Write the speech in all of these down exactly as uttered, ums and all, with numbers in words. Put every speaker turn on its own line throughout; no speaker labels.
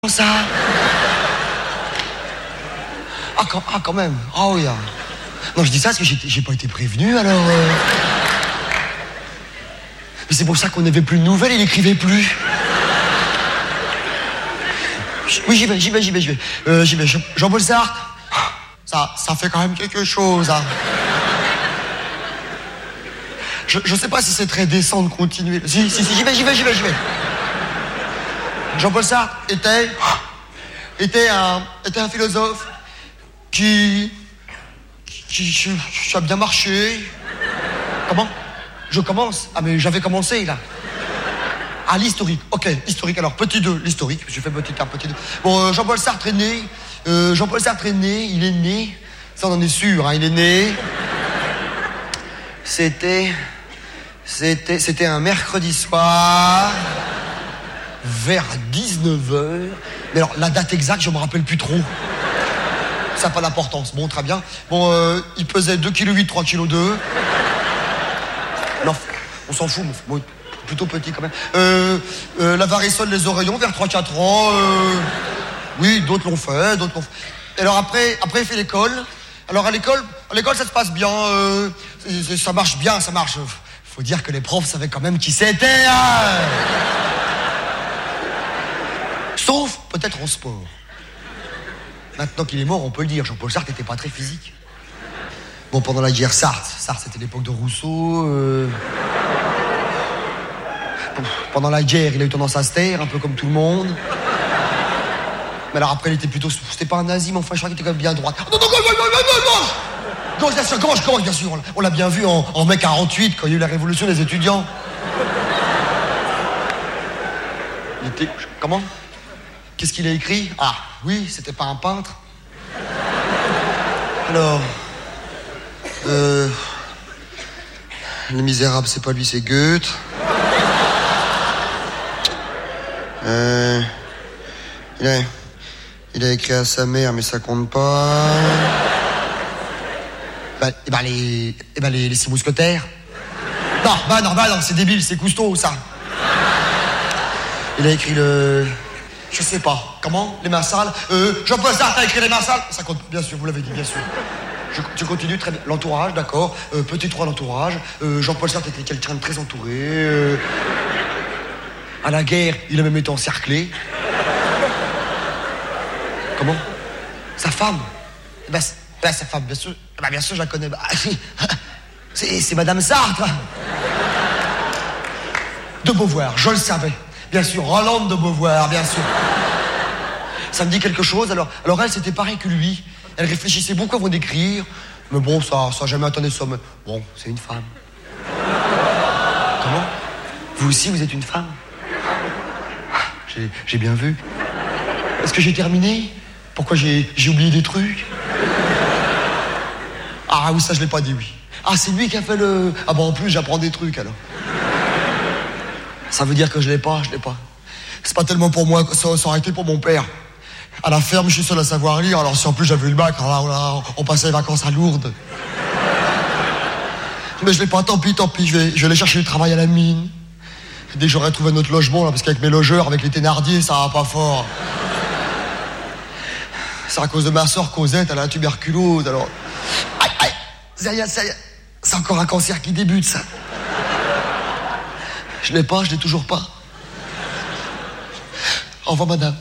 Ça ah quand, ah, quand même. Ah oui. Ah. Non, je dis ça parce que j'ai, j'ai pas été prévenu, alors... Euh... Mais c'est pour ça qu'on n'avait plus de nouvelles, il n'écrivait plus. Oui, j'y vais, j'y vais, j'y vais, j'y vais. Euh, j'y vais. Jean-Paul Sartre, ça, ça fait quand même quelque chose, hein. Je, je sais pas si c'est très décent de continuer. Si, si, si, j'y vais, j'y vais, j'y vais, j'y vais. Jean-Paul Sartre était, était, un, était un philosophe qui, qui, qui, qui a bien marché. Comment? Je commence? Ah mais j'avais commencé là. Ah l'historique, ok, historique. Alors petit deux, l'historique, je fais petit un, petit deux. Bon, euh, Jean-Paul Sartre est né, euh, Jean-Paul Sartre est né, il est né, ça on en est sûr, hein, il est né. C'était, c'était, c'était un mercredi soir. Vers dix-neuf heures. Mais alors, la date exacte, je me rappelle plus trop. Ça n'a pas d'importance. Bon, très bien. Bon, euh, il pesait deux virgule huit kilos, trois virgule deux kilos. Non, on s'en fout, bon, plutôt petit quand même. Euh, euh, la varicelle des oreillons, vers trois quatre ans. Euh, oui, d'autres l'ont fait, d'autres l'ont fait. Et alors après, après, il fait l'école. Alors à l'école, à l'école, ça se passe bien. Euh, ça marche bien, ça marche. Faut dire que les profs savaient quand même qui c'était. Hein. Sauf peut-être en sport. Maintenant qu'il est mort, on peut le dire, Jean-Paul Sartre n'était pas très physique. Bon, pendant la guerre, Sartre, Sartre c'était l'époque de Rousseau. Euh... Pendant la guerre, il a eu tendance à se taire, un peu comme tout le monde. Mais alors après, il était plutôt... C'était pas un nazi, mais enfin, je crois qu'il était quand même bien droit. Non, non, non, non, non, non, non, gauche, bien sûr, gauche, gauche, bien sûr. On l'a bien vu en, en mai quarante-huit, quand il y a eu la révolution des étudiants. Il était... Comment? Qu'est-ce qu'il a écrit? Ah, oui, c'était pas un peintre. Alors... Euh... Les Misérables, c'est pas lui, c'est Goethe. Euh... Il a... Il a écrit à sa mère, mais ça compte pas. Bah, et bah les... Et bah les, les Six Mousquetaires. Non, bah non, bah non, c'est débile, c'est Cousteau, ça. Il a écrit le... Je sais pas. Comment? Les Marsals? Euh, Jean-Paul Sartre a écrit les Marsals? Ça compte, bien sûr, vous l'avez dit, bien sûr. Je, tu continues, très bien. L'entourage, d'accord. Euh, petit trois, l'entourage. Euh, Jean-Paul Sartre était quelqu'un de très entouré. Euh, à la guerre, il a même été encerclé. Comment? Sa femme? Eh ben, ben, sa femme, bien sûr. Ben, bien sûr, je la connais. Bah, c'est, c'est Madame Sartre. De Beauvoir, je le savais. Bien sûr, Rolande de Beauvoir, bien sûr. Ça me dit quelque chose. Alors, alors elle, c'était pareil que lui. Elle réfléchissait beaucoup avant d'écrire. Mais bon, ça n'a jamais atteint ça. Mais bon, c'est une femme. Comment? Vous aussi, vous êtes une femme? J'ai, j'ai bien vu. Est-ce que j'ai terminé? Pourquoi j'ai, j'ai oublié des trucs? Ah oui, ça, je l'ai pas dit, oui. Ah, c'est lui qui a fait le... Ah bon, en plus, j'apprends des trucs, alors. Ça veut dire que je l'ai pas, je l'ai pas. C'est pas tellement pour moi, ça, ça aurait été pour mon père. À la ferme, je suis seul à savoir lire, alors si en plus j'avais eu le bac, alors là, on, on passait les vacances à Lourdes. Mais je l'ai pas, tant pis, tant pis, je vais, je vais aller chercher du travail à la mine. Dès que j'aurai trouvé notre logement, là, parce qu'avec mes logeurs, avec les Thénardier, ça va pas fort. C'est à cause de ma soeur Cosette, elle a la tuberculose, alors... Aïe, aïe, ça y est, ça y est. C'est encore un cancer qui débute, ça. Je l'ai pas, je l'ai toujours pas. Au revoir, madame.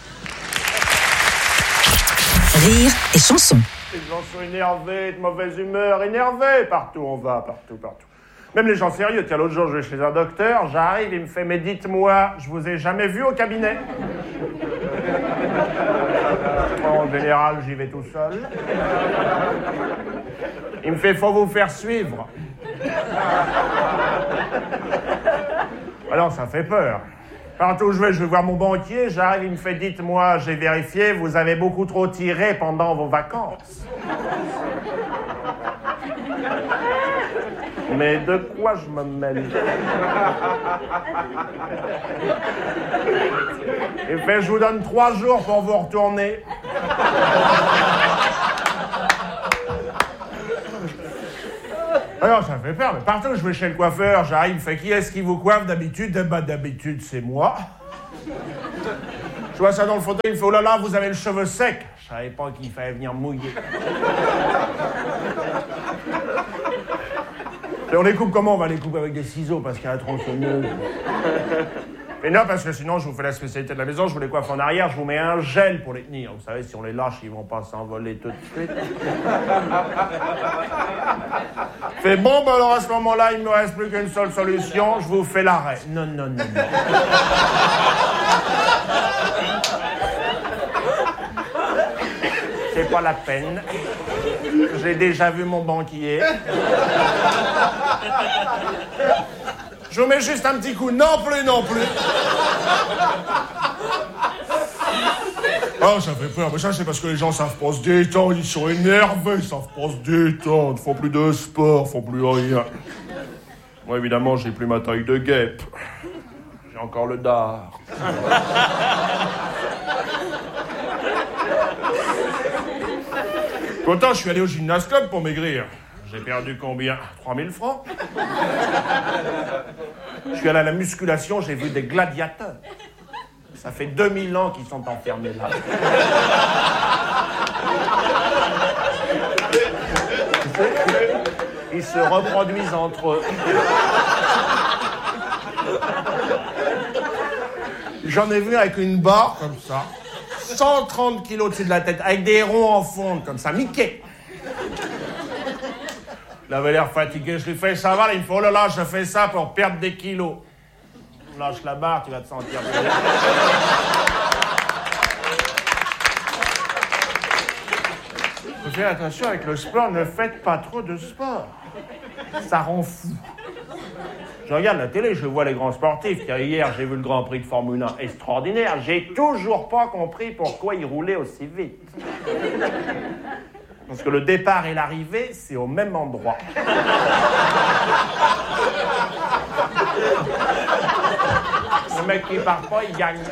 Rire et chanson.
Les gens sont énervés, de mauvaise humeur, énervés. Partout on va, partout, partout. Même les gens sérieux. Tiens, l'autre jour, je vais chez un docteur, j'arrive, il me fait « Mais dites-moi, je vous ai jamais vu au cabinet ?» En général, j'y vais tout seul. Il me fait « Faut vous faire suivre. » Alors, ça fait peur. Partout où je vais, je vais voir mon banquier, j'arrive, il me fait « Dites-moi, j'ai vérifié, vous avez beaucoup trop tiré pendant vos vacances. » Mais de quoi je me mêle? Il fait « Je vous donne trois jours pour vous retourner. » Alors, ça fait peur, mais partout où je vais chez le coiffeur, j'arrive, il me fait « Qui est-ce qui vous coiffe d'habitude ?» Eh ben, d'habitude, c'est moi. Je vois ça dans le fauteuil, il me fait « Oh là là, vous avez le cheveu sec !» Je savais pas qu'il fallait venir mouiller. Et on les coupe comment? On va les couper avec des ciseaux, parce qu'il y a la tronçonneuse. Et non, parce que sinon, je vous fais la spécialité de la maison, je vous les coiffe en arrière, je vous mets un gel pour les tenir. Vous savez, si on les lâche, ils vont pas s'envoler tout de suite. Fait bon, ben alors à ce moment-là, il me reste plus qu'une seule solution, je vous fais l'arrêt. Non, non, non, non. C'est pas la peine. J'ai déjà vu mon banquier. Je vous mets juste un petit coup. Non plus, non plus. Oh, ça fait peur. Mais ça, c'est parce que les gens savent pas se détendre. Ils sont énervés. Ils savent pas se détendre. Ils font plus de sport. Ils font plus rien. Moi, évidemment, j'ai plus ma taille de guêpe. J'ai encore le dard. Pourtant, je suis allé au gymnase club pour maigrir. J'ai perdu combien? trois mille francs. Je suis allé à la musculation, j'ai vu des gladiateurs. Ça fait deux mille ans qu'ils sont enfermés là. Ils se reproduisent entre eux. J'en ai vu avec une barre comme ça. cent trente kilos au-dessus de la tête, avec des ronds en fonte, comme ça, Mickey. Il avait l'air fatigué, je lui fais ça va, il me fait oh là là, je fais ça pour perdre des kilos. Lâche la barre, tu vas te sentir bien. Faites attention avec le sport, ne faites pas trop de sport. Ça rend fou. Je regarde la télé, je vois les grands sportifs. Hier, j'ai vu le Grand Prix de Formule un extraordinaire. J'ai toujours pas compris pourquoi ils roulaient aussi vite. Parce que le départ et l'arrivée, c'est au même endroit. Le mec qui part pas, il gagne.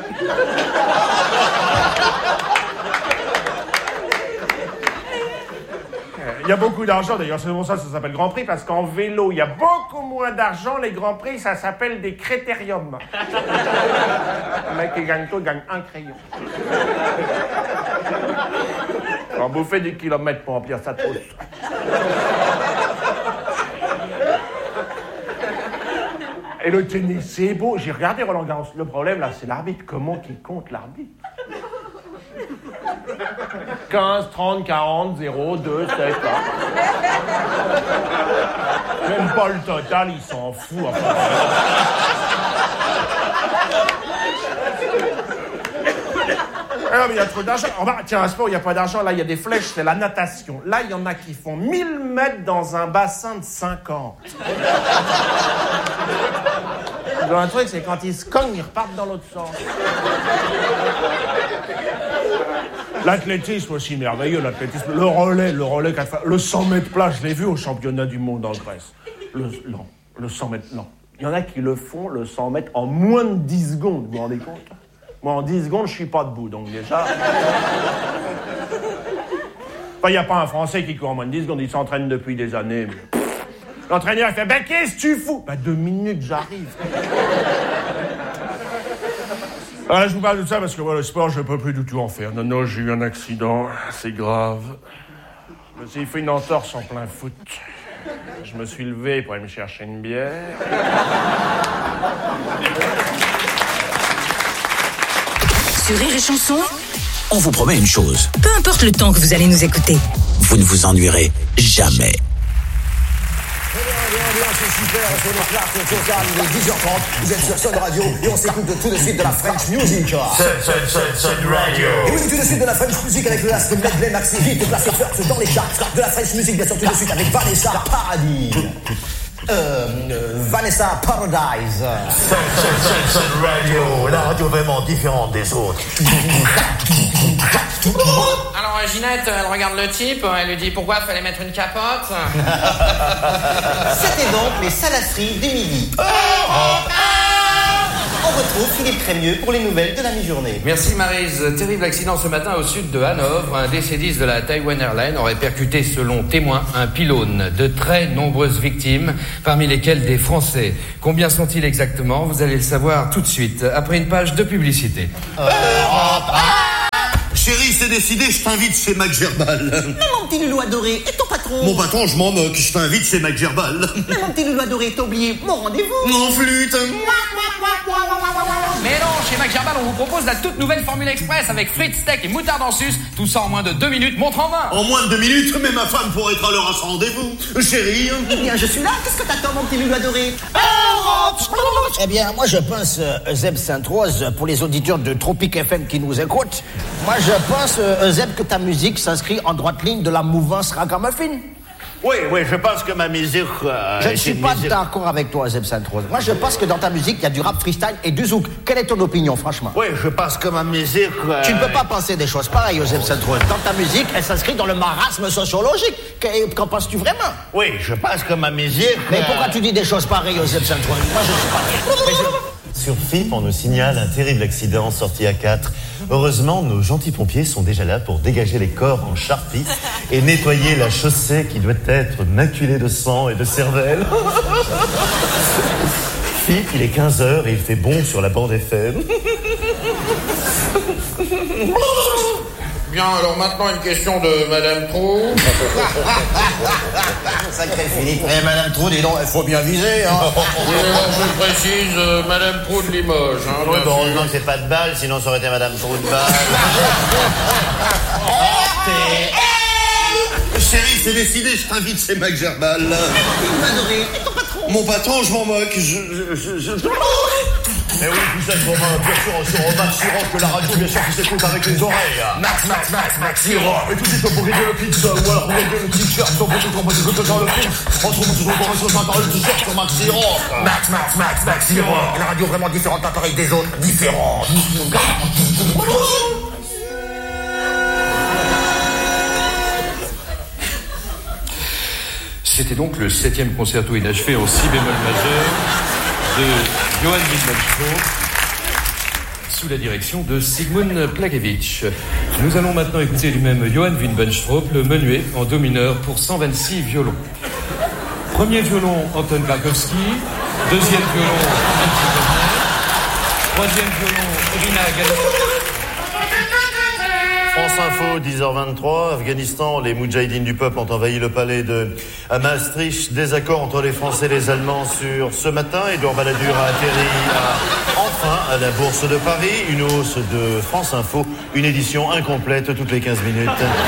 Il y a beaucoup d'argent, d'ailleurs, c'est pour ça que ça s'appelle Grand Prix, parce qu'en vélo, il y a beaucoup moins d'argent. Les Grands Prix, ça s'appelle des critériums. Le mec qui gagne tout, gagne un crayon. On bouffait des kilomètres pour remplir sa trousse. Et le tennis, c'est beau. J'ai regardé Roland Garros. Le problème, là, c'est l'arbitre. Comment qu'il compte l'arbitre? quinze, trente, quarante, zéro, deux, sept. Même pas le total, il s'en fout. Enfin. Alors, mais il y a trop d'argent. Oh, bah, tiens, à ce moment, il n'y a pas d'argent. Là, il y a des flèches, c'est la natation. Là, il y en a qui font mille mètres dans un bassin de cinquante. Donc, un truc, c'est quand ils se cognent, ils repartent dans l'autre sens. L'athlétisme aussi merveilleux, l'athlétisme. Le relais, le relais, le cent mètres plat, je l'ai vu au championnat du monde en Grèce. Le, non, le cent mètres, non. Il y en a qui le font, le cent mètres, en moins de dix secondes, vous vous rendez compte? Moi, en dix secondes, je suis pas debout, donc déjà... Enfin, il n'y a pas un Français qui court en moins de dix secondes, il s'entraîne depuis des années. Mais... L'entraîneur, il fait « Ben, qu'est-ce que tu fous ?» Ben, deux minutes, j'arrive. Alors là, je vous parle de ça parce que moi, le sport, je ne peux plus du tout en faire. Non, non, j'ai eu un accident, c'est grave. Je me suis fait une entorse en plein foot. Je me suis levé pour aller me chercher une bière.
Sur Rire et Chanson,
on vous promet une chose.
Peu importe le temps que vous allez nous écouter,
vous ne vous ennuierez jamais.
C'est super, on se déclare sur Total, il est dix heures trente, vous êtes sur Sun Radio et on s'écoute tout de suite de la French Music.
Sun, Sun, Sun, Sun Radio.
Et oui, tout de suite de la French Music avec le last medley maxi hit placé first dans les charts. De la French Music, bien sûr, tout de suite avec Vanessa Paradis. Euh, euh, Vanessa Paradise.
Sun, Sun, Sun, Sun Radio, la radio vraiment différente des autres.
Alors Ginette, elle regarde le type, elle lui dit pourquoi il fallait mettre une capote.
C'était donc les salasseries du midi.
Oh, oh, oh.
on retrouve Philippe Crémieux pour les nouvelles de la mi-journée.
Merci Maryse. Terrible accident ce matin au sud de Hanovre. Un D C dix de la Taiwan Airlines aurait percuté, selon témoins, un pylône. De très nombreuses victimes, parmi lesquelles des Français. Combien sont-ils exactement? Vous allez le savoir tout de suite, après une page de publicité.
Euh, Chérie, c'est décidé, je t'invite chez Mac Gerbal.
Mais mon petit loulou adoré, et ton patron?
Mon patron, je m'en moque, je t'invite chez Mac Gerbal.
Mais mon petit loulou adoré, t'as oublié mon rendez-vous?
Mon flûte.
Mais non, chez Mac Gerbal, on vous propose la toute nouvelle Formule Express avec frites, steak et moutarde en sus. Tout ça en moins de deux minutes, montre en main.
En moins de deux minutes, mais ma femme pourrait être à l'heure à son rendez-vous. Chérie.
Eh bien, je suis là, qu'est-ce que t'attends, mon petit loulou adoré?
Eh bien, moi je pense, euh, Zeb Sainte-Rose, pour les auditeurs de Tropic F M qui nous écoutent, moi je pense, euh, Zeb, que ta musique s'inscrit en droite ligne de la mouvance ragamuffin.
Oui, oui, je pense que ma musique... Euh,
je ne suis pas musique... d'accord avec toi, Zeb Sainte-Rose. Moi je pense que dans ta musique, il y a du rap freestyle et du zouk. Quelle est ton opinion, franchement?
Oui, je pense que ma musique... Euh...
Tu ne peux pas penser des choses pareilles, Zeb Sainte-Rose. Dans ta musique, elle s'inscrit dans le marasme sociologique. Qu'en penses-tu vraiment?
Oui, je pense que ma musique...
Mais euh... pourquoi tu dis des choses pareilles, Zeb Sainte-Rose? Moi je ne suis pas...
Sur F I P, on nous signale un terrible accident sorti à quatre. Heureusement, nos gentils pompiers sont déjà là pour dégager les corps en charpie et nettoyer la chaussée qui doit être maculée de sang et de cervelle. F I P, il est quinze heures et il fait bon sur la bande F M.
Bien, alors maintenant une question de Madame Trou.
Sacré Philippe. Eh, Madame Trou, dis donc, il faut bien viser, hein.
Oui, alors je précise, euh, Madame Trou de Limoges. Hein,
oui, bon, heureusement que c'est pas de balle, sinon ça aurait été Madame Trou de balle.
Chérie, c'est décidé, je t'invite chez Mac Gerbal. Mon patron, je m'en moque, je... je, je, je...
Mais oui, tout ça, sur, bien sûr, sur Max Siroc, que la radio, bien sûr, qui s'écoute avec les oreilles.
Max, Max, Max, Max Siroc.
Et tout de suite, pour régler le pizza, ou alors pour régler le t-shirt, sur votre compagnie, que dans le pizza. Entre vous, toujours pour recevoir par le t-shirt sur Max Siroc.
Max, Max, Max, Max Siroc. La radio vraiment différente, appareil des autres, différente.
C'était donc le septième concerto inachevé en si bémol majeur de Johann Wittmann sous la direction de Sigmund Plagevich. Nous allons maintenant écouter du même Johann Wittmann le menuet en do mineur pour cent vingt-six violons. Premier violon, Anton Krakowski. Deuxième violon, troisième violon, Irina Galina.
France Info, dix heures vingt-trois, Afghanistan, les Moudjahidines du peuple ont envahi le palais de à Maastricht. Désaccord entre les Français et les Allemands sur ce matin. Édouard Balladur a atterri à, enfin à la Bourse de Paris. Une hausse de France Info, une édition incomplète toutes les quinze minutes.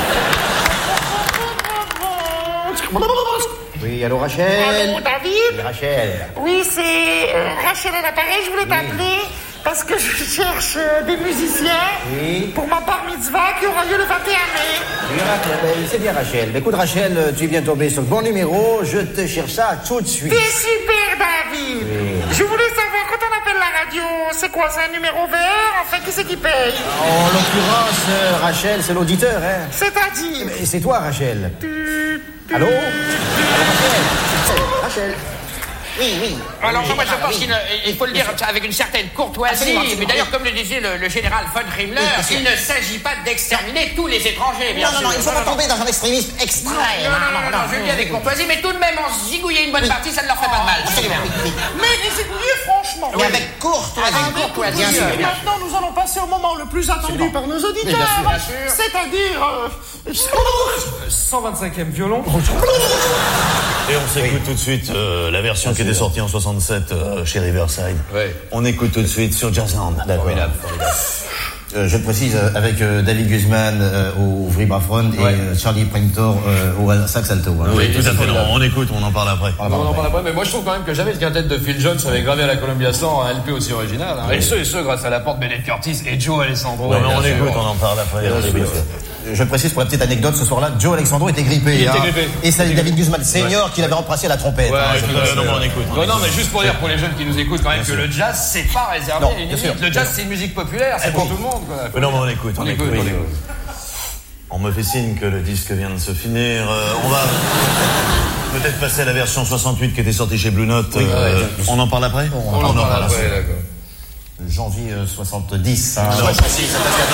Oui, allô Rachel?
Allô David?
Oui, Rachel.
Oui, c'est euh, Rachel à l'appareil, je voulais
oui.
t'appeler parce que je cherche euh, des musiciens
oui.
pour ma bar mitzvah qui aura lieu le vingt et un mai.
Oui, Rachel, c'est bien Rachel. Écoute Rachel, tu viens tomber sur le bon numéro, je te cherche ça tout de suite.
T'es super David.
Oui.
Je voulais savoir, quand on appelle la radio, c'est quoi, c'est un numéro vert? Enfin, qui c'est qui paye?
En l'occurrence, euh, Rachel, c'est l'auditeur, hein.
C'est-à-dire?
Mais c'est toi Rachel.
Tu...
Allô? Allô Rachel? Rachel?
Oui, oui.
Alors,
oui,
moi, je
ah,
pense
oui.
qu'il ne- il faut le dire avec une certaine courtoisie.
Absolument, absolument,
Mais d'ailleurs,
oui.
comme le disait le, le général von Himmler,
Oui, bien sûr.
il ne s'agit pas d'exterminer tous les étrangers, bien
Non, non,
sûr.
non, il ne faut pas tomber dans un extrémisme extrême.
Non, non, non, non, je le dis avec courtoisie, mais tout de même, en zigouiller une bonne partie, ça ne leur fait pas de mal. tout de même.
Mais les égouillés, franchement.
Et avec courtoisie.
Avec courtoisie,
bien sûr.
Et maintenant, nous allons passer au moment le plus attendu par nos auditeurs.
bien sûr.
C'est-à-dire... euh,
cent vingt-cinquième violon.
Et on s'écoute tout de suite euh, la version qui était sortie en soixante-sept euh, chez Riverside.
Ouais.
On écoute tout de suite sur Jazzland.
D'accord.
Formidable, formidable.
Euh, je précise euh, avec euh, David Guzman euh, au vibraphone et
Ouais.
euh, Charlie Printor euh, au sax alto. Hein.
Oui, tout à fait.
formidable.
On écoute, on en parle après.
Ah,
On en
bah,
parle après, mais moi je trouve quand même que jamais ce quintet de Phil Jones avait gravé à la Columbia cent un L P aussi original. Hein. Et ce, et ce, grâce à l'apport de Bennett Curtis et Joe Alessandro.
Ouais, mais
bien
on
sûr.
écoute, on en parle après.
Euh, oui, Je précise pour la petite anecdote, ce soir-là, Joe Alexandro était grippé.
Il était
hein.
grippé.
Et c'est David Guzman senior qui l'avait remplacé à la trompette.
Ouais,
hein.
ouais,
tout
tout
à
à
fait.
fait.
Non, mais on écoute, on
Ouais, non,
écoute.
mais juste pour dire pour les jeunes qui nous écoutent quand même que le jazz, c'est pas réservé
Non,
à une
bien
élite.
sûr.
Le jazz, c'est une musique populaire, c'est
Eh
pour
oui.
tout le monde. Quoi.
Oui, non, mais on écoute, on,
On écoute,
écoute.
on écoute.
On me fait signe que le disque vient de se finir. Euh, on va peut-être passer à la version soixante-huit qui était sortie chez Blue Note. Euh, on en parle après
On en parle après, d'accord.
Janvier euh, soixante-dix. Hein.
soixante-six,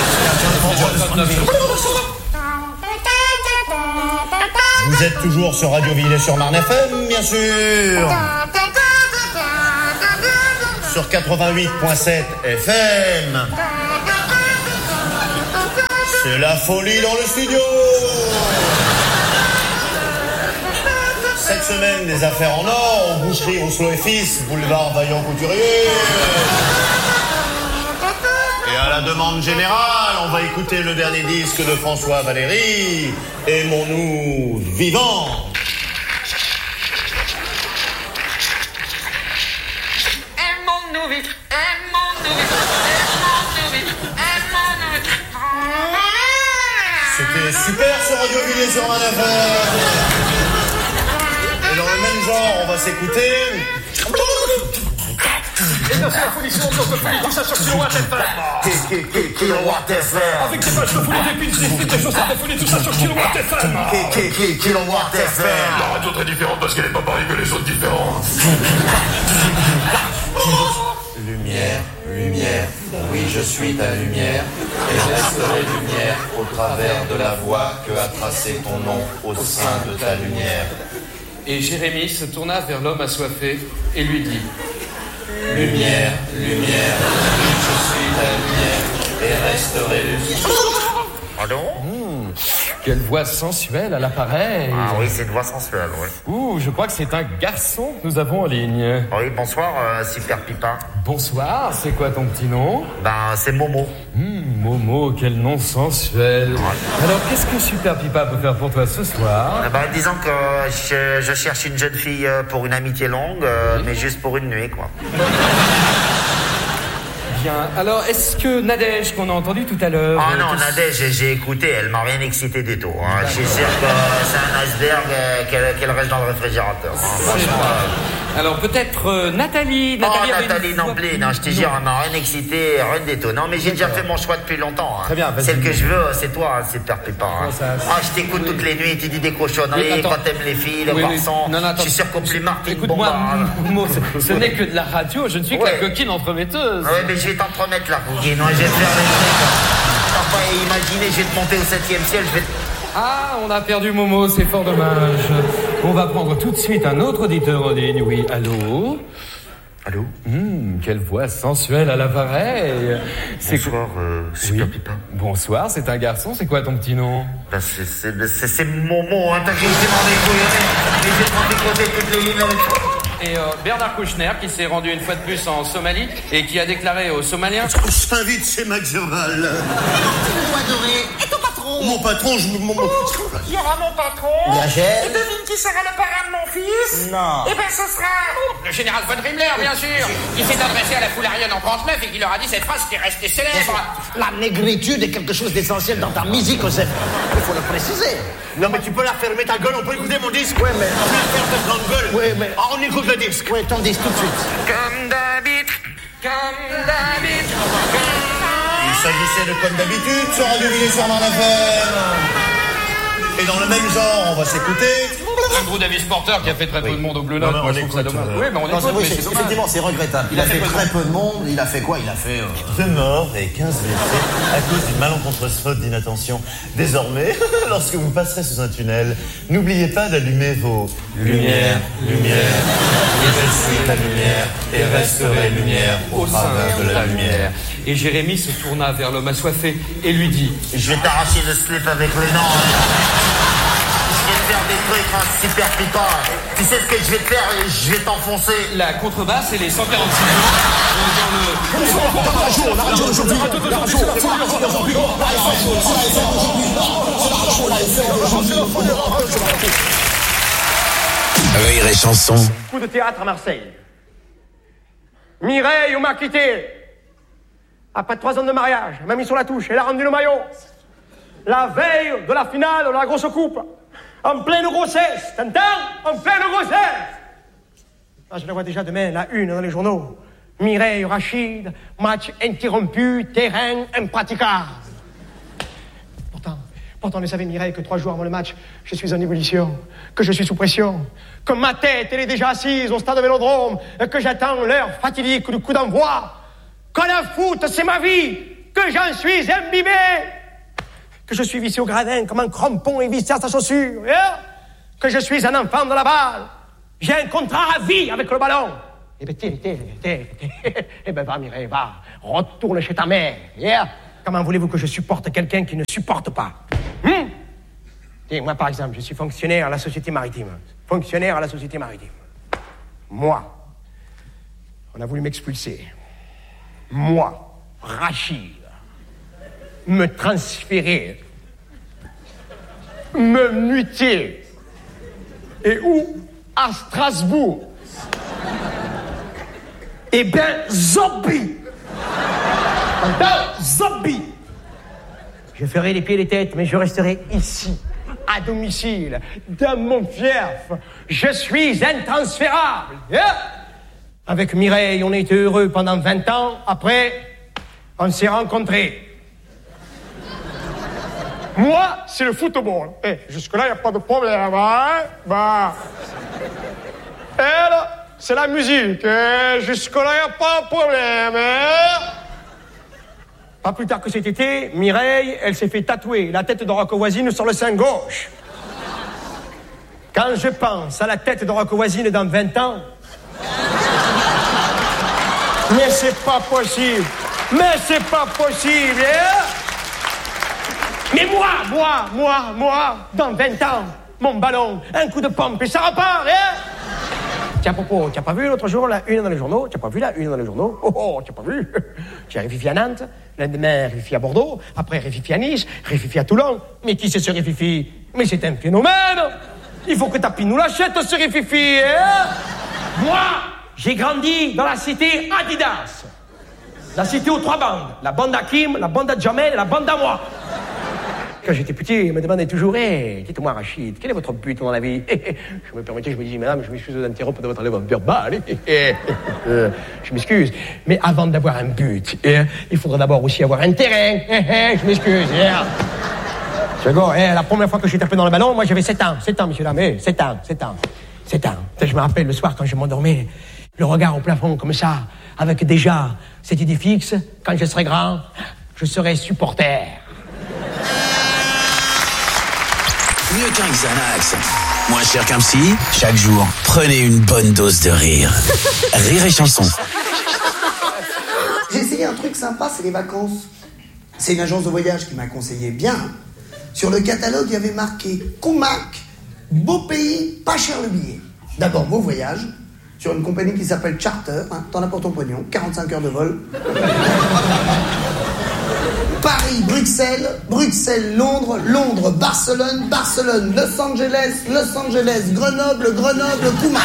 Vous êtes toujours sur Radio Villers-sur-Marne F M, bien sûr. Sur quatre-vingt-huit virgule sept F M. C'est la folie dans le studio. Cette semaine, des affaires en or, aux boucheries Oslo et Fils, boulevard Vaillant Couturier. Et à la demande générale, on va écouter le dernier disque de François Valéry, Aimons-nous vivants.
Aimons-nous vite, aimons-nous vite, aimons-nous vite, aimons-nous vite.
C'était super sur Radio Villers-sur-Marne F M. Et dans le même genre, on va s'écouter.
Et dans la folie sur notre folie, tout ça sur Kilowatt F M.
Kilowatt F M.
Avec des pages de folie, des pins, des frites, des chaussettes de folie, tout ça sur Kilowatt F M.
Kilowatt F M.
La radio très différente parce qu'elle est pas pareille que les autres différents.
Lumière, lumière, oui je suis ta lumière, et je resterai lumière au travers de la voie que a tracé ton nom au sein de ta lumière. Et Jérémie se tourna vers l'homme assoiffé et lui dit: Lumière, lumière, oui je suis ta lumière, et resterai lumière.
Pardon?
Mmh, quelle voix sensuelle à l'appareil.
Ah oui, c'est une voix sensuelle, oui.
Ouh, je crois que c'est un garçon que nous avons en ligne.
Oui, bonsoir, euh, Super Pipa.
Bonsoir, c'est quoi ton petit nom?
Ben, c'est Momo.
Mmh, Momo, quel nom sensuel. Ouais. Alors, qu'est-ce que Super Pipa peut faire pour toi ce soir?
Eh ben, disons que je, je cherche une jeune fille pour une amitié longue, euh, oui. mais juste pour une nuit, quoi.
Bien. Alors, est-ce que Nadège, qu'on a entendu tout à l'heure...
Ah non, Nadège, j'ai écouté, elle m'a rien excité du tout. Hein. Je suis sûr que c'est un iceberg euh, qu'elle, qu'elle reste dans le réfrigérateur. Hein.
Alors, peut-être euh, Nathalie... Nathalie,
oh, Nathalie non plus, non, je te jure, elle m'a rien excité, rien du tout. Non, mais j'ai déjà fait mon choix depuis longtemps. Hein.
Très bien, vas-y.
Celle que je veux, c'est toi, hein, Super Pipa. Hein. Ah, je t'écoute oui. toutes les nuits, tu dis des cochonneries, oui, quand t'aimes les filles, les oui, garçons. Oui. Je suis sûr qu'on plus Martine
Écoute-moi, Momo, ce, ce n'est que de la radio, je ne suis ouais. que la coquine entremetteuse.
Oui, mais je vais t'en promettre la coquine, je vais te faire les trucs. Enfin, imaginez, je vais te monter au septième ciel, je vais te...
Ah, on a perdu Momo, c'est fort dommage. On va prendre tout de suite un autre auditeur en ligne. Oui, allô?
Allô?
Mmh, quelle voix sensuelle à l'appareil.
Bonsoir, euh, Super
oui.
Pipa.
Bonsoir, c'est un garçon, c'est quoi ton petit nom?
Ben, c'est, c'est, c'est, c'est Momo, hein, t'as qu'à essayer m'en découvrir. Et j'ai demandé de toutes les lignes avec toi.
Et euh, Bernard Kouchner, qui s'est rendu une fois de plus en Somalie et qui a déclaré aux Somaliens...
Je t'invite chez McGerval.
Mon adoré. Et ton patron?
Mon patron, je... Mon...
Il y aura mon patron.
Rachel.
Et devine qui sera le parrain de mon fils?
Non.
Eh ben, ce sera...
Le général von Himmler, bien sûr. Qui s'est adressé à la foule aryenne en trente-neuf et qui leur a dit cette phrase qui est restée célèbre.
La négritude est quelque chose d'essentiel dans ta musique, Joseph. Il faut le préciser.
Non, mais tu peux la fermer ta gueule, on peut écouter mon disque.
Ouais, mais...
Tu peux faire ta grande gueule.
Ouais, mais...
Ah, on écoute le disque.
Ouais, ton disque tout de suite.
Comme d'habitude. Comme d'habitude.
Il s'agissait de Comme d'habitude sur Radio Villers-sur-Marne F M. Et dans le même genre, on va s'écouter...
Un gros Davis Porter qui a fait très peu oui. de monde au Bleu Note. Moi, je trouve ça dommage. Euh... Oui, mais on
non,
écoute,
oui,
mais
c'est,
c'est
effectivement, c'est regrettable. Il, il a, a fait, fait très peu de monde. Il a fait quoi? Il a fait... Euh...
Deux morts et quinze blessés à cause d'une malencontreuse faute d'inattention. Désormais, lorsque vous passerez sous un tunnel, n'oubliez pas d'allumer vos...
Lumière, lumière,
oui, je suis la lumière et resterai lumière au travers de la lumière.
Et Jérémie se tourna vers l'homme assoiffé et lui dit:
Je vais t'arracher le slip avec les dents. Je vais te faire des trucs, hein, Super Pipa. Tu sais ce que je vais te faire? Je vais t'enfoncer.
La contrebasse et les cent quarante-six dans le...
La radio, la radio aujourd'hui. La radio, c'est la radio aujourd'hui.
Rire et chanson.
Coup de théâtre à Marseille. Mireille m'a quitté. Après trois ans de mariage, elle m'a mis sur la touche, elle a rendu le maillot. La veille de la finale de la grosse coupe. En pleine grossesse, t'entends? En pleine grossesse. Ah, je la vois déjà demain, la une dans les journaux. Mireille Rachid, match interrompu, terrain impraticable. Pourtant, pourtant, ne savait Mireille que trois jours avant le match, je suis en ébullition, que je suis sous pression, que ma tête, elle est déjà assise au stade de Vélodrome, que j'attends l'heure fatidique du coup d'envoi. que le foot, c'est ma vie, que j'en suis imbibé, que je suis vissé au gradin comme un crampon et vissé à sa chaussure, hein? Que je suis un enfant de la balle. J'ai un contrat à vie avec le ballon. Eh ben, t'es, t'es, t'es, t'es. Eh ben, va, Mireille, va. Retourne chez ta mère. Yeah. Comment voulez-vous que je supporte quelqu'un qui ne supporte pas? Hum? Et moi, par exemple, je suis fonctionnaire à la Société Maritime. Fonctionnaire à la Société Maritime. Moi, on a voulu m'expulser. Moi, Rachid, me transférer, me muter. Et où? À Strasbourg. Eh ben, zombie. Zombie. Je ferai les pieds et les têtes, mais je resterai ici, à domicile, dans mon fief. Je suis intransférable. Yeah. Avec Mireille, on a été heureux pendant vingt ans. Après, on s'est rencontrés. Moi, c'est le football. Eh, jusque-là, il n'y a pas de problème, hein? Bah. Elle, c'est la musique. Eh, jusque-là, il n'y a pas de problème, hein? Pas plus tard que cet été, Mireille, elle s'est fait tatouer la tête de Rocco Voisine sur le sein gauche. Quand je pense à la tête de Rocco Voisine dans vingt ans... Mais c'est pas possible. Mais c'est pas possible, hein? Mais moi, moi, moi, moi, dans vingt ans, mon ballon, un coup de pompe et ça repart, hein? Tiens, Popo, tu n'as pas vu l'autre jour la une dans les journaux? Tu n'as pas vu la une dans les journaux? Oh, oh, tu n'as pas vu? Tu as réfifi à Nantes, le lendemain, réfifi à Bordeaux, après réfifi à Nice, réfifi à Toulon. Mais qui c'est ce réfifi? Mais c'est un phénomène! Il faut que Tapi nous l'achète, ce réfifi, hein? Moi, j'ai grandi dans la cité Adidas. La cité aux trois bandes. La bande à Kim, la bande à Jamel et la bande à moi. Quand j'étais petit, il me demandait toujours, hey, dites-moi Rachid, quel est votre but dans la vie? Je me permettais, je me disais, madame, je m'excuse d'interrompre de votre enlèvement verbal. euh, je m'excuse. Mais avant d'avoir un but, eh, il faudra d'abord aussi avoir un terrain. Eh, je m'excuse. Eh. Eh, la première fois que j'ai tapé dans le ballon, moi j'avais sept ans. sept ans, monsieur Lamé. sept ans, sept ans. sept ans. Je me rappelle le soir quand je m'endormais, le regard au plafond comme ça, avec déjà cette idée fixe, quand je serai grand, je serai supporter.
Mieux qu'un Xanax. Moins cher qu'un psy. Chaque jour, prenez une bonne dose de rire. Rire et chanson.
J'ai essayé un truc sympa, c'est les vacances. C'est une agence de voyage qui m'a conseillé bien. Sur le catalogue, il y avait marqué Kumak, beau pays, pas cher le billet. D'abord, beau voyage, sur une compagnie qui s'appelle Charter, hein, t'en as pour ton pognon, quarante-cinq heures de vol. Paris, Bruxelles, Bruxelles, Londres, Londres, Barcelone, Barcelone, Los Angeles, Los Angeles, Grenoble, Grenoble, Kumak.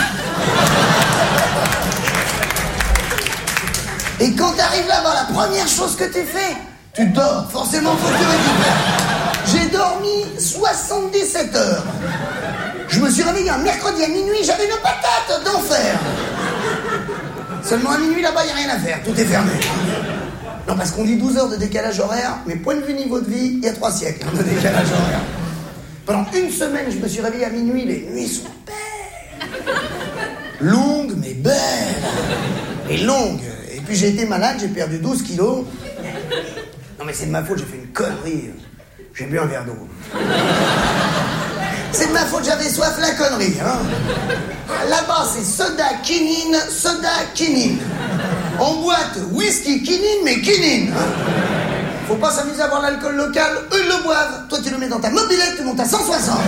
Et quand t'arrives là-bas, la première chose que tu fais, tu dors. Forcément, faut que tu récupères. J'ai dormi soixante-dix-sept heures. Je me suis réveillé un mercredi à minuit, j'avais une patate d'enfer. Seulement à minuit, là-bas, il n'y a rien à faire, tout est fermé. Non, parce qu'on dit douze heures de décalage horaire, mais point de vue niveau de vie, il y a trois siècles hein, de décalage horaire. Pendant une semaine, je me suis réveillé à minuit, les nuits sont belles. Longues, mais belles. Et longues. Et puis j'ai été malade, j'ai perdu douze kilos. Non, mais c'est de ma faute, j'ai fait une connerie. J'ai bu un verre d'eau. C'est de ma faute, j'avais soif, la connerie, hein. Là-bas, c'est soda, quinine, soda, quinine. En boîte, whisky, quinine, mais quinine. Hein. Faut pas s'amuser à boire l'alcool local, eux le boivent. Toi, tu le mets dans ta mobilette, tu montes à cent soixante.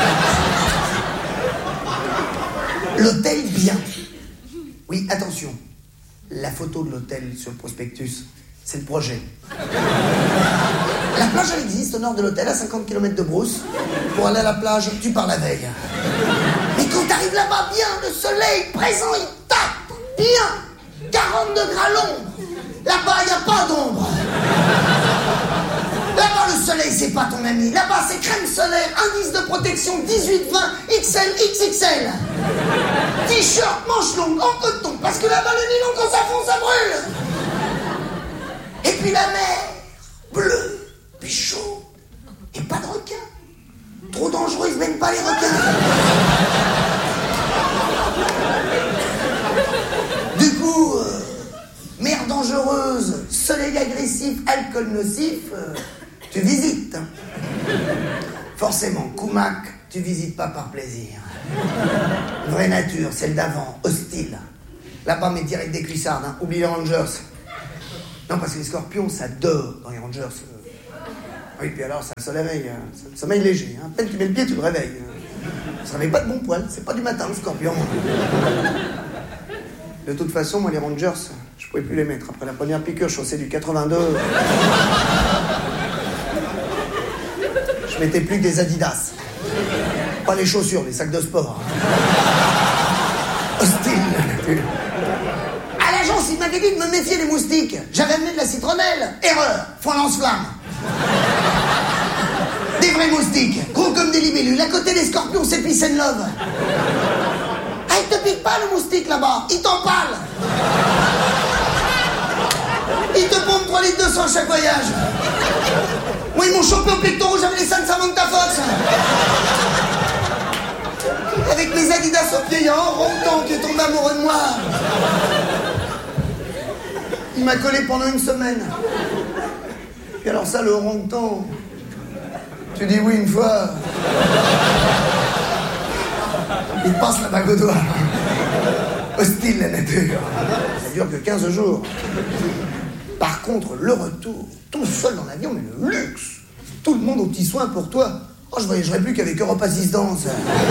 L'hôtel bien. Oui, attention. La photo de l'hôtel sur le prospectus, c'est le projet. La plage, elle existe au nord de l'hôtel, à cinquante kilomètres de Brousse. Pour aller à la plage, tu pars la veille. Mais quand t'arrives là-bas, bien, le soleil présent, il tape, bien. quarante degrés à l'ombre. Là-bas, il n'y a pas d'ombre. Là-bas, le soleil, c'est pas ton ami. Là-bas, c'est crème solaire, indice de protection dix-huit vingt, X L, X X L. T-shirt, manche longue, en coton, parce que là-bas, le nylon, quand ça fond, ça brûle. Et puis la mer, bleue, puis chaud, et pas de requins. Trop dangereux, ils se baignent pas les requins. Du coup, euh, mer dangereuse. dangereuse, soleil agressif, alcool nocif, euh, tu visites. Forcément, Koumak, tu visites pas par plaisir. Vraie nature, celle d'avant, hostile. Là-bas, mais direct des cuissardes, hein. Oublie les Rangers. Non, parce que les scorpions, ça dort dans les Rangers. Oui, puis alors, ça se réveille. Hein. Ça, sommeil léger. Hein. À peine tu mets le pied, tu le réveilles. Ça se réveille pas de bon poil. C'est pas du matin, le scorpion. De toute façon, moi, les Rangers, je pouvais plus les mettre. Après la première piqûre, chaussée du quatre-vingt-deux, je mettais plus que des Adidas. Pas les chaussures, les sacs de sport. Hostile. À l'agence, il m'avait dit de me méfier des moustiques. J'avais amené de la citronnelle. Erreur. Foin lance-flamme. Des vrais moustiques, gros comme des libellules. À côté des scorpions, c'est peace and love. Ah, il te pique pas le moustique là-bas. Il t'empale. Il te pompe trois litres de sang chaque voyage. Moi, ils m'ont chopé au pectoral, j'avais les seins de Samantha Fox. Avec mes Adidas aux pieds, il y a un ronton qui est tombé amoureux de moi. Il m'a collé pendant une semaine. Et alors ça, le ronton, tu dis oui une fois, il passe la bague au doigt. Hostile, la nature. Ça dure que quinze jours. Par contre, le retour, tout seul dans l'avion, mais le luxe. Tout le monde aux petits soins pour toi. Oh, je voyagerais plus qu'avec Europe Assistance.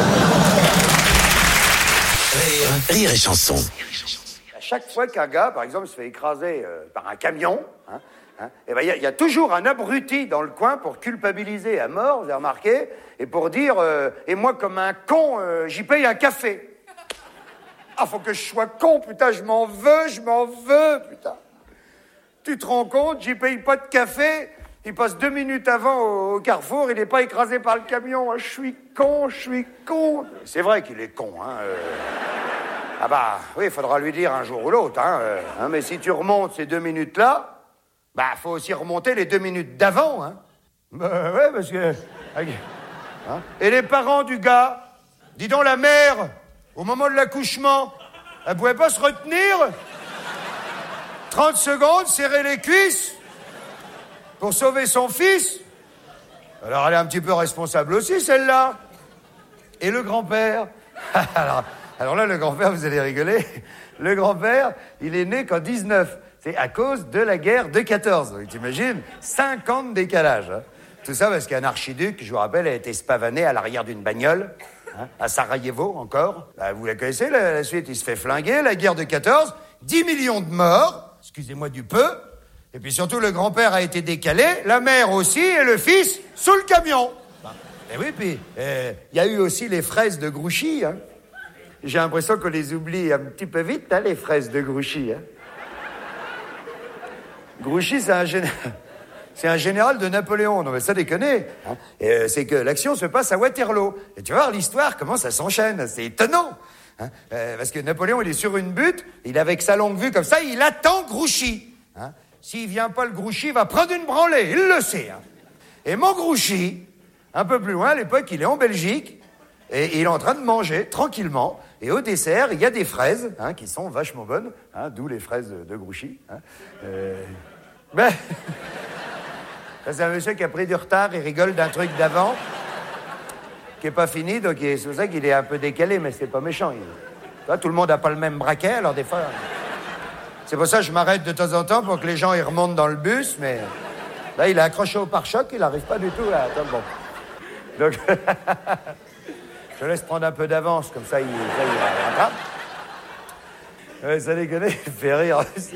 Rire, rire et chanson.
À chaque fois qu'un gars, par exemple, se fait écraser euh, par un camion, hein, hein, et ben, il y, y a toujours un abruti dans le coin pour culpabiliser à mort, vous avez remarqué, et pour dire, euh, et moi, comme un con, euh, j'y paye un café. Ah, faut que je sois con, putain, je m'en veux, je m'en veux, putain. Tu te rends compte, j'y paye pas de café, il passe deux minutes avant au, au carrefour, il n'est pas écrasé par le camion. Je suis con, je suis con. C'est vrai qu'il est con, hein. Euh... Ah bah, oui, il faudra lui dire un jour ou l'autre, hein, euh, hein. Mais si tu remontes ces deux minutes-là, bah, faut aussi remonter les deux minutes d'avant, hein. Bah, ouais, parce que... Hein. Et les parents du gars, dis donc la mère, au moment de l'accouchement, elle pouvait pas se retenir trente secondes, serrer les cuisses pour sauver son fils. Alors elle est un petit peu responsable aussi, celle-là. Et le grand-père alors, alors là, le grand-père, vous allez rigoler. Le grand-père, il est né qu'en dix-neuf. C'est à cause de la guerre de quatorze. Donc t'imagines, cinquante décalages. Hein. Tout ça parce qu'un archiduc, je vous rappelle, a été spavané à l'arrière d'une bagnole. Hein, à Sarajevo, encore. Bah, vous la connaissez, la, la suite. Il se fait flinguer, la guerre de quatorze. dix millions de morts. Excusez-moi du peu. Et puis surtout, le grand-père a été décalé, la mère aussi, et le fils sous le camion. Et oui, puis il euh, y a eu aussi les fraises de Grouchy. Hein. J'ai l'impression qu'on les oublie un petit peu vite, hein, les fraises de Grouchy. Hein. Grouchy, c'est un, gén... c'est un général de Napoléon. Non mais ça déconne. Hein. Et, euh, c'est que l'action se passe à Waterloo. Et tu vas voir l'histoire, comment ça s'enchaîne. C'est étonnant. Hein. Euh, parce que Napoléon, il est sur une butte, il est avec sa longue vue comme ça, il attend Grouchy. Hein. S'il vient pas le Grouchy, il va prendre une branlée, il le sait. Hein. Et mon Grouchy, un peu plus loin, à l'époque, il est en Belgique, et il est en train de manger, tranquillement, et au dessert, il y a des fraises, hein, qui sont vachement bonnes, hein, d'où les fraises de Grouchy. Hein. Euh... Ben... c'est un monsieur qui a pris du retard, il rigole d'un truc d'avant, qui est pas fini, donc c'est pour ça qu'il est un peu décalé, mais c'est pas méchant. Il... Là, tout le monde n'a pas le même braquet, alors des fois... C'est pour ça que je m'arrête de temps en temps pour que les gens ils remontent dans le bus, mais là, il est accroché au pare-choc, il n'arrive pas du tout à... Attends, bon. Donc, je laisse prendre un peu d'avance, comme ça, il, ça, il rattrape. Ouais, ça déconne, il fait rire aussi.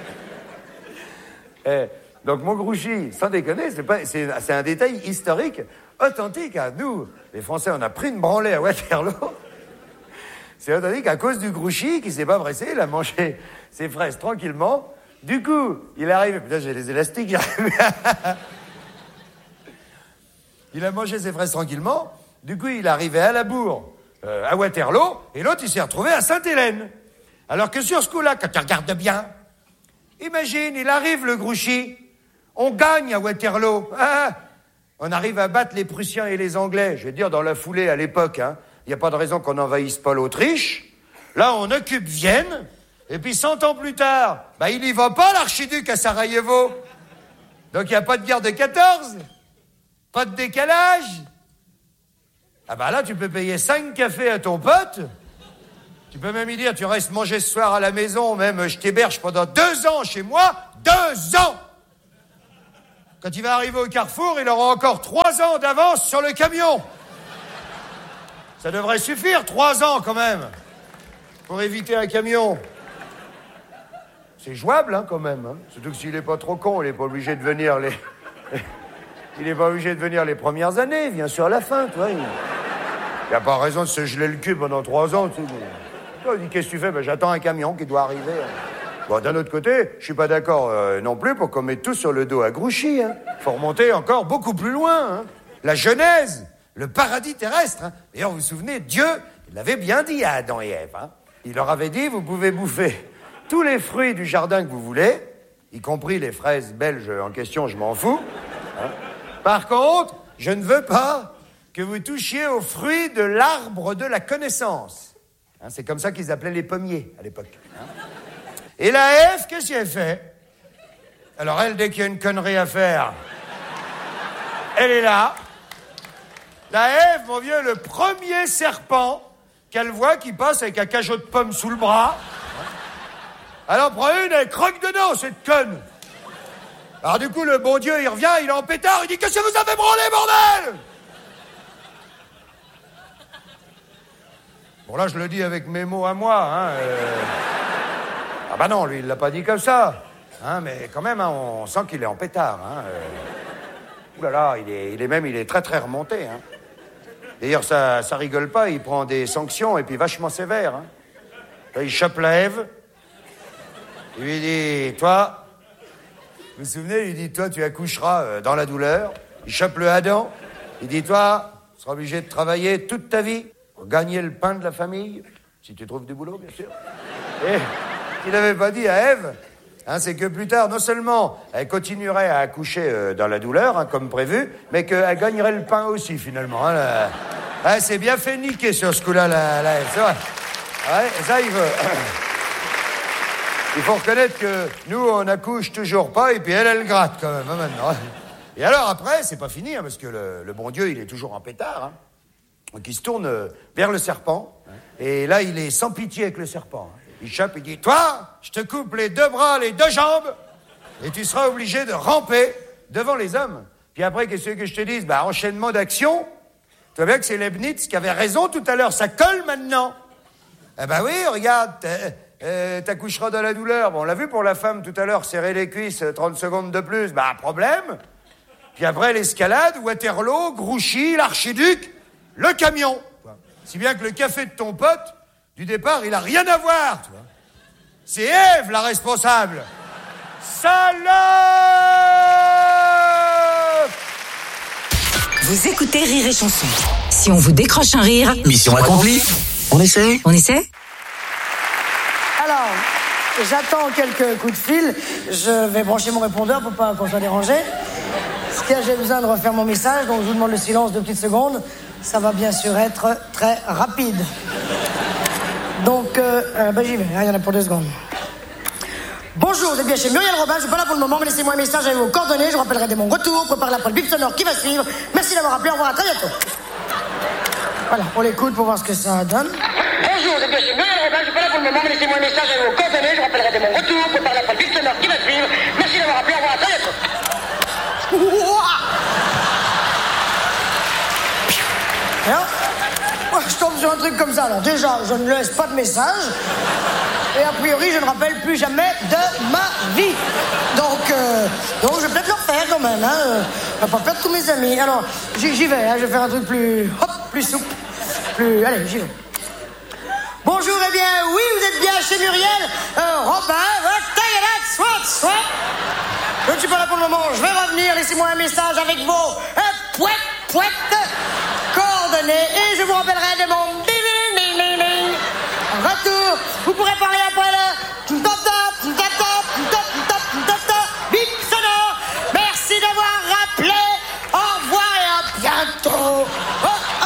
Et, donc, mon Grouchy, sans déconner, c'est, pas, c'est, c'est un détail historique, authentique. Hein. Nous, les Français, on a pris une branlée à Waterloo. C'est authentique à cause du Grouchy qui s'est pas pressé, il a mangé ses fraises tranquillement. Du coup, il arrive... Putain, j'ai les élastiques. Il, arrive... il a mangé ses fraises tranquillement. Du coup, il est arrivé à la bourre, euh, à Waterloo, et l'autre, il s'est retrouvé à Sainte-Hélène. Alors que sur ce coup-là, quand tu regardes bien, imagine, il arrive, le Grouchy, on gagne à Waterloo. Ah, on arrive à battre les Prussiens et les Anglais. Je vais dire, dans la foulée, à l'époque, hein. Il n'y a pas de raison qu'on n'envahisse pas l'Autriche. Là, on occupe Vienne. Et puis cent ans plus tard, bah il y va pas l'archiduc à Sarajevo. Donc il n'y a pas de guerre de quatorze, pas de décalage. Ah bah là tu peux payer cinq cafés à ton pote. Tu peux même lui dire tu restes manger ce soir à la maison, même je t'héberge pendant deux ans chez moi, deux ans. Quand il va arriver au carrefour, il aura encore trois ans d'avance sur le camion. Ça devrait suffire, trois ans quand même, pour éviter un camion. C'est jouable, hein, quand même. Hein. Surtout que s'il est pas trop con, il est pas obligé de venir les... il est pas obligé de venir les premières années, il vient sur la fin, tu vois. Il n'y a pas raison de se geler le cul pendant trois ans, tu sais. Toi, il dit, qu'est-ce que tu fais? Ben, j'attends un camion qui doit arriver. Bon, d'un autre côté, je suis pas d'accord euh, non plus pour qu'on mette tout sur le dos à Grouchy. Hein. Faut remonter encore beaucoup plus loin. Hein. La Genèse, le paradis terrestre. Hein. D'ailleurs, vous vous souvenez, Dieu, il l'avait bien dit à Adam et Ève. Hein. Il leur avait dit, vous pouvez bouffer tous les fruits du jardin que vous voulez, y compris les fraises belges en question, je m'en fous. Hein. Par contre, je ne veux pas que vous touchiez aux fruits de l'arbre de la connaissance. Hein, c'est comme ça qu'ils appelaient les pommiers à l'époque. Hein. Et la Ève, qu'est-ce qu'elle fait? Alors elle, dès qu'il y a une connerie à faire, elle est là. La Ève, mon vieux, le premier serpent qu'elle voit qui passe avec un cajot de pommes sous le bras. Elle en prend une, elle croque dedans, cette conne. Alors du coup, le bon Dieu, il revient, il est en pétard, il dit « Qu'est-ce que vous avez branlé, bordel ?» Bon, là, je le dis avec mes mots à moi, hein. Euh... Ah bah non, lui, il l'a pas dit comme ça. Hein, mais quand même, hein, on sent qu'il est en pétard. Hein. Euh... Ouh là là, il est, il est même, il est très très remonté. Hein. D'ailleurs, ça, ça rigole pas, il prend des sanctions et puis vachement sévères. Hein. Là, il chope la Ève. Il lui dit, toi, vous vous souvenez, il dit, toi, tu accoucheras euh, dans la douleur. Il chope le Adam. Il dit, toi, tu seras obligé de travailler toute ta vie pour gagner le pain de la famille, si tu trouves du boulot, bien sûr. Et il n'avait pas dit à Ève, hein, c'est que plus tard, non seulement elle continuerait à accoucher euh, dans la douleur, hein, comme prévu, mais qu'elle gagnerait le pain aussi, finalement. Hein, là. Ah, c'est bien fait niquer sur ce coup-là, la, la Ève, c'est vrai. Ouais, ça, il veut. Il faut reconnaître que nous, on accouche toujours pas, et puis elle, elle gratte quand même, hein, maintenant. Et alors, après, c'est pas fini, hein, parce que le, le bon Dieu, il est toujours en pétard. Hein. Donc, il se tourne vers le serpent, hein, et là, il est sans pitié avec le serpent. Hein. Il chope, il dit, toi, je te coupe les deux bras, les deux jambes, et tu seras obligé de ramper devant les hommes. Puis après, qu'est-ce que je te dise? Bah, enchaînement d'action. Tu vois bien que c'est Leibniz qui avait raison tout à l'heure, ça colle maintenant. Eh ben oui, regarde, euh, t'accoucheras dans la douleur. Bon, on l'a vu pour la femme tout à l'heure, serrer les cuisses, trente secondes de plus, bah, problème. Puis après, l'escalade, Waterloo, Grouchy, l'archiduc, le camion. Si bien que le café de ton pote, du départ, il a rien à voir, tu vois. C'est Ève, la responsable. Salope!
Vous écoutez Rire et Chanson. Si on vous décroche un rire...
Mission accomplie. On essaie?
On essaie?
Alors, j'attends quelques coups de fil. Je vais brancher mon répondeur pour pas qu'on soit dérangé. Parce que j'ai besoin de refaire mon message, donc je vous demande le silence deux petites secondes. Ça va bien sûr être très rapide. Donc, euh, euh, ben j'y vais, il y en a pour deux secondes. Bonjour, vous êtes bien chez Muriel Robin, je suis pas là pour le moment, mais laissez-moi un message avec vos coordonnées, je vous rappellerai dès mon retour, préparez après le bip sonore qui va suivre. Merci d'avoir appelé, au revoir, à très bientôt. Voilà, on l'écoute pour voir ce que ça donne. Bonjour, vous êtes bien chez Muriel Robin, je suis pas là pour le moment, mais laissez-moi un message avec vos coordonnées, je vous rappellerai dès mon retour, préparez après le bip sonore qui va suivre. Merci d'avoir appelé, au revoir, à très bientôt. Alors, moi, je tombe sur un truc comme ça. Alors déjà, je ne laisse pas de message. Et a priori, je ne rappelle plus jamais de ma vie. Donc, euh, donc je vais peut-être le refaire quand même. Hein. Je vais pas perdre tous mes amis. Alors, j'y, j'y vais. Hein. Je vais faire un truc plus, hop, plus souple. Plus, allez, j'y vais. Bonjour, eh bien, oui, vous êtes bien chez Muriel. Euh, Robin, taillez-la, soit, soit. Je ne suis pas là pour le moment. Je vais revenir. Laissez-moi un message avec vos euh, pouet, pouet, coordonnées. Et je vous rappellerai de mon ding-ding-ding-ding. En retour, vous pourrez parler après le top-top, top-top, top-top, top-top, bip sonore. Merci d'avoir rappelé. Au revoir et à bientôt. Oh, oh.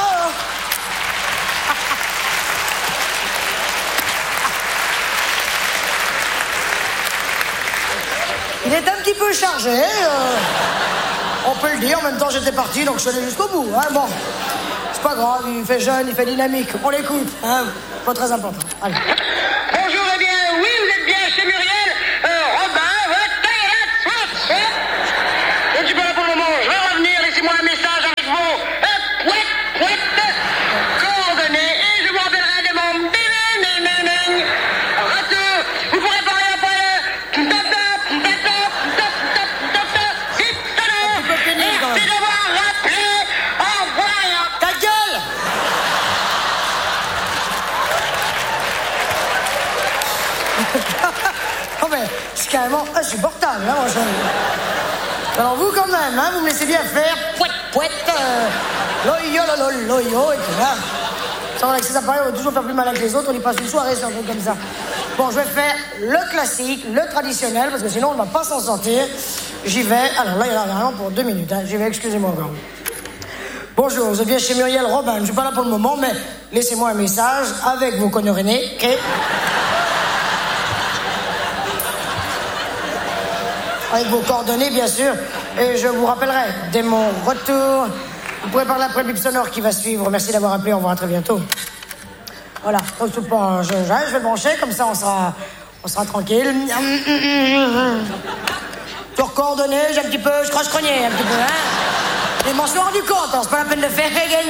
chargé. Euh, on peut le dire. En même temps, j'étais parti, donc je suis allé jusqu'au bout. Hein, bon, c'est pas grave. Il fait jeune, il fait dynamique. On l'écoute. Hein, pas très important. Allez.
Bonjour, eh bien, oui, vous êtes bien chez Muriel euh, Robin, votre taille. Je ne suis pas là pour le moment. Je vais revenir. Laissez-moi un message avec vos euh, pouet, pouet, coordonnées et je vous rappellerai de mon bing. Retour. Vous pourrez parler après le top top top top top top top vite sonore. Merci d'avoir rappelé. Au revoir.
Ta gueule. Oh mais c'est carrément insupportable, hein, moi, je... Alors vous quand même, hein, vous me laissez bien faire pouet pouet, euh, loyo lolo loyo et tout là. Ça, avec ces appareils, on va toujours faire plus malin que les autres, on y passe une soirée sur un truc comme ça. Bon, je vais faire le classique, le traditionnel, parce que sinon on ne va pas s'en sortir. J'y vais, alors là il y en a vraiment pour deux minutes, hein. J'y vais, excusez-moi encore. Bonjour, vous êtes bien chez Muriel Robin, je ne suis pas là pour le moment, mais laissez-moi un message avec vos conneries nés, ok? Avec vos coordonnées, bien sûr. Et je vous rappellerai, dès mon retour, vous pourrez parler après le bip sonore qui va suivre. Merci d'avoir appelé, au revoir, à très bientôt. Voilà, donc c'est pas, je, je, je vais le brancher, comme ça on sera, on sera tranquille. Sur coordonnées, j'ai un petit peu, je croche-crogné un petit peu, hein. Et je m'en suis rendu compte, hein, c'est pas la peine de faire.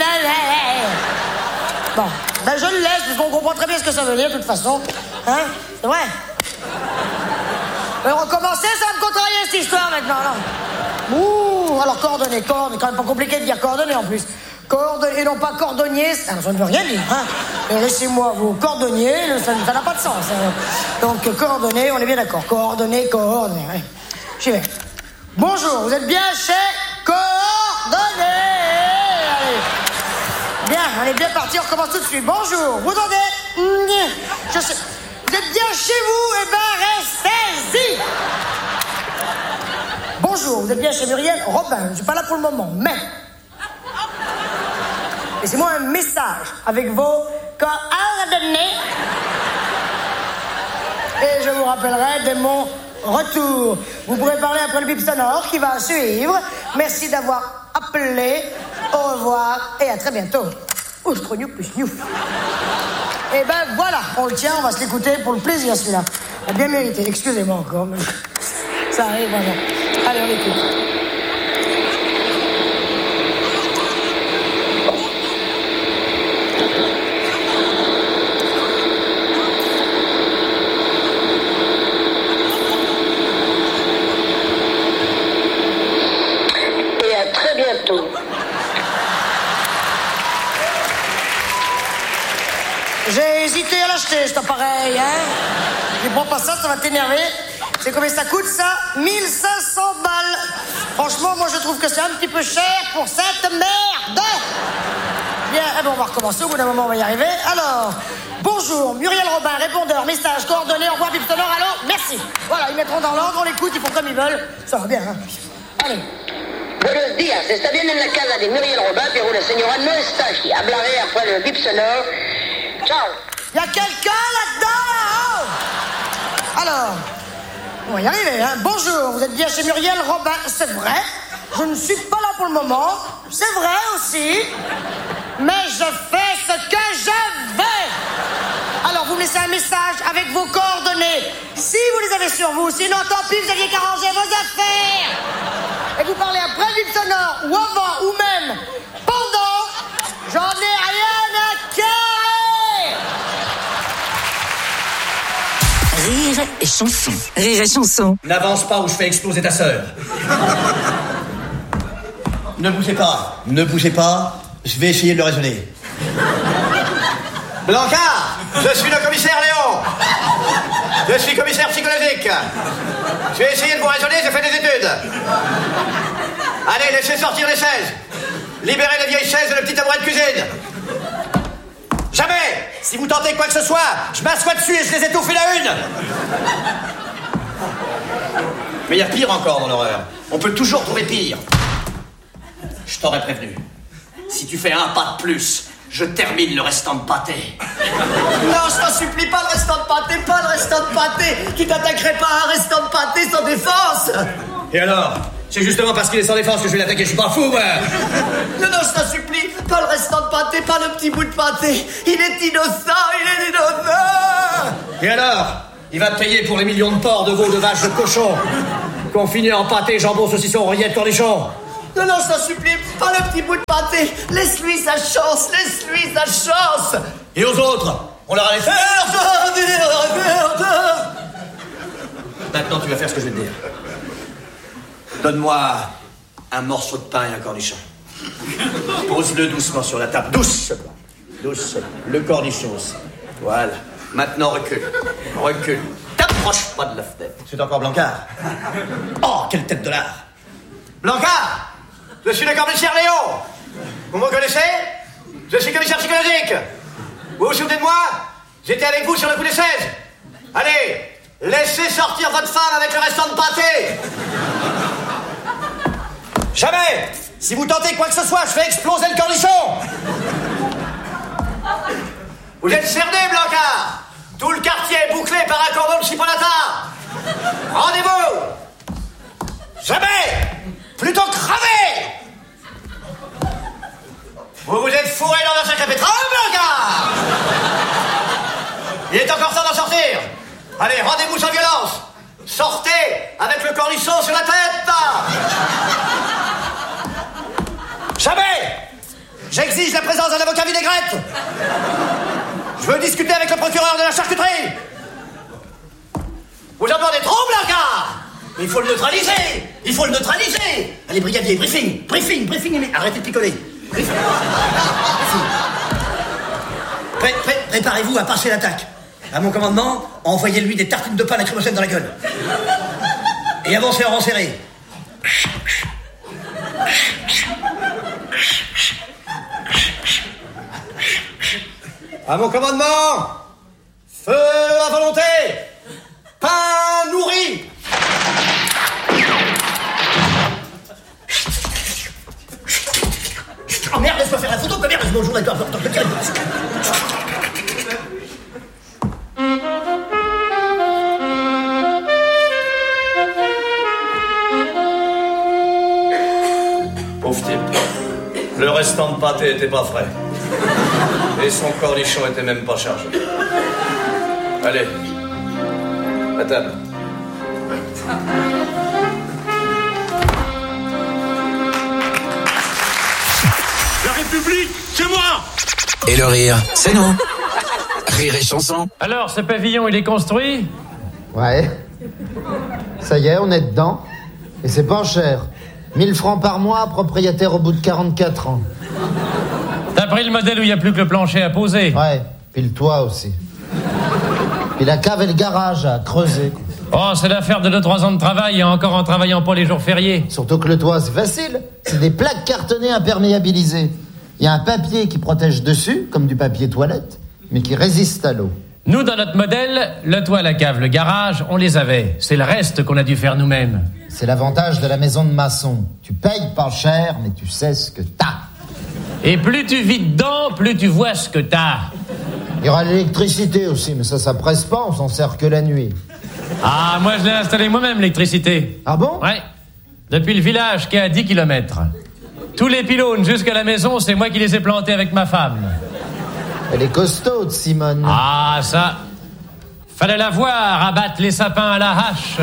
Bon, ben je le laisse, parce qu'on comprend très bien ce que ça veut dire, de toute façon. Hein, c'est vrai. Alors, recommencer, ça va me contrarier cette histoire maintenant, non? Ouh, alors coordonnées, coordonnées, quand même pas compliqué de dire coordonnées en plus. Coordonnées, et non pas cordonniers, alors ça ne veut rien dire, hein. Et laissez-moi vos cordonniers, ça n'a pas de sens. Hein. Donc, coordonnées, on est bien d'accord. Coordonnées, coordonnées, ouais. J'y vais. Bonjour, vous êtes bien chez Coordonnées. Allez. Bien, on est bien parti, on recommence tout de suite. Bonjour, vous entendez? Je sais... Vous êtes bien chez vous, eh ben restez-y. Bonjour, vous êtes bien chez Muriel Robin, je ne suis pas là pour le moment, mais... Laissez-moi un message avec vos coordonnées. Et je vous rappellerai dès mon retour. Vous pourrez parler après le bip sonore qui va suivre. Merci d'avoir appelé. Au revoir et à très bientôt. Oh, je trop plus niouf. Et ben voilà, on le tient, on va se l'écouter pour le plaisir celui-là. On a bien mérité, excusez-moi encore, mais ça arrive vraiment. Allez, on l'écoute.
Et à très bientôt.
J'ai hésité à l'acheter, cet appareil, hein. Je prends pas ça, ça va t'énerver. C'est combien ça coûte, ça? mille cinq cents balles. Franchement, moi, je trouve que c'est un petit peu cher pour cette merde. Bien, eh ben, on va recommencer. Au bout d'un moment, on va y arriver. Alors, bonjour, Muriel Robin, répondeur, message, coordonnées, au revoir, bip sonore, allô, merci. Voilà, ils mettront dans l'ordre, on l'écoute, ils font comme ils veulent. Ça va bien, hein. Allez.
Buenos días, está bien en la casa de Muriel Robin, pero la señora no está aquí. Hablaré après le bip sonore. Ciao.
Il y a quelqu'un là-dedans, là-haut? Alors, on va y arriver, hein. Bonjour, vous êtes bien chez Muriel Robin, c'est vrai. Je ne suis pas là pour le moment, c'est vrai aussi. Mais je fais ce que je veux. Alors, vous me laissez un message avec vos coordonnées. Si vous les avez sur vous, sinon tant pis, vous aviez qu'à ranger vos affaires. Et vous parlez après le bip sonore, ou avant, ou même pendant. J'en ai rien à carrer.
Rire et chanson. Rire et chanson.
N'avance pas ou je fais exploser ta sœur. Ne bougez pas, ne bougez pas, je vais essayer de le raisonner. Blanca, je suis le commissaire Léon. Je suis commissaire psychologique. Je vais essayer de vous raisonner, j'ai fait des études. Allez, laissez sortir les chaises. Libérez les vieilles chaises et le petit tabouret de cuisine. Jamais! Si vous tentez quoi que ce soit, je m'assois dessus et je les étouffe une à une. Mais il y a pire encore dans l'horreur. On peut toujours trouver pire. Je t'aurais prévenu. Si tu fais un pas de plus, je termine le restant de pâté. Non, je t'en supplie, pas le restant de pâté, pas le restant de pâté. Tu t'attaquerais pas à un restant de pâté sans défense. Et alors? C'est justement parce qu'il est sans défense que je vais l'attaquer, je suis pas fou, moi.
Non, non, je t'en supplie, pas le restant de pâté, pas le petit bout de pâté. Il est innocent, il est innocent.
Et alors? Il va te payer pour les millions de porcs, de veaux, de vaches, de cochons qu'on finit en pâté, jambon, saucisson, rillettes, cornichons.
Non, non, je t'en supplie, pas le petit bout de pâté. Laisse-lui sa chance, laisse-lui sa chance.
Et aux autres, on leur a laissé... Maintenant, tu vas faire ce que je vais te dire. Donne-moi un morceau de pain et un cornichon. Pose-le doucement sur la table. Doucement. Doucement. Le cornichon aussi. Voilà. Maintenant, recule. Recule. T'approche pas de la fenêtre. C'est encore Blancard. Oh, quelle tête de lard. Blancard! Je suis le commissaire Léon. Vous me connaissez? Je suis commissaire psychologique. Vous vous souvenez de moi? J'étais avec vous sur le coup des seize. Allez, laissez sortir votre femme avec le restant de pâté. Jamais! Si vous tentez quoi que ce soit, je fais exploser le cornichon. Vous êtes cerné, Blancard. Tout le quartier est bouclé par un cordon de chipolata. Rendez-vous. Jamais. Plutôt crevé. Vous vous êtes fourré dans un sacré pétrole, Blancard. Il est encore temps d'en sortir. Allez, rendez-vous sans violence. Sortez avec le cornichon sur la tête. Jamais. J'exige la présence d'un avocat vinaigrette. Je veux discuter avec le procureur de la charcuterie. Vous en demandez trop, Blancard. Mais il faut le neutraliser. Il faut le neutraliser. Allez, brigadier, briefing, briefing, briefing. Mais arrêtez de picoler. Briefing. Briefing. Pré pré Préparez-vous à passer l'attaque. À mon commandement, envoyez-lui des tartines de pain lacrymogène dans la gueule. Et avancez en rang serré. À mon commandement, feu à volonté, pain nourri. Oh merde, laisse-moi faire la photo, que merde, bonjour, d'accord, attends, je tiens. Pauvre type, le restant de pâté était pas frais. Et son cornichon était même pas chargé. Allez, à table.
La République, c'est moi.
Et le rire, c'est nous. Rire et chanson.
Alors, ce pavillon, il est construit?
Ouais. Ça y est, on est dedans. Et c'est pas cher. mille francs par mois, propriétaire au bout de quarante-quatre ans.
T'as pris le modèle où il n'y a plus que le plancher à poser?
Ouais, puis le toit aussi. Puis la cave et le garage à creuser.
Oh, c'est l'affaire de deux trois ans de travail, et encore en travaillant pas les jours fériés.
Surtout que le toit, c'est facile. C'est des plaques cartonnées imperméabilisées. Il y a un papier qui protège dessus, comme du papier toilette, mais qui résiste à l'eau.
Nous, dans notre modèle, le toit, la cave, le garage, on les avait. C'est le reste qu'on a dû faire nous-mêmes.
C'est l'avantage de la maison de maçon. Tu payes pas cher, mais tu sais ce que t'as.
Et plus tu vis dedans, plus tu vois ce que t'as.
Il y aura l'électricité aussi, mais ça, ça presse pas, on s'en sert que la nuit.
Ah, moi, je l'ai installé moi-même, l'électricité.
Ah bon?
Ouais. Depuis le village, qui est à dix kilomètres. Tous les pylônes jusqu'à la maison, c'est moi qui les ai plantés avec ma femme.
Elle est costaude, Simone.
Ah, ça... Fallait la voir abattre les sapins à la hache.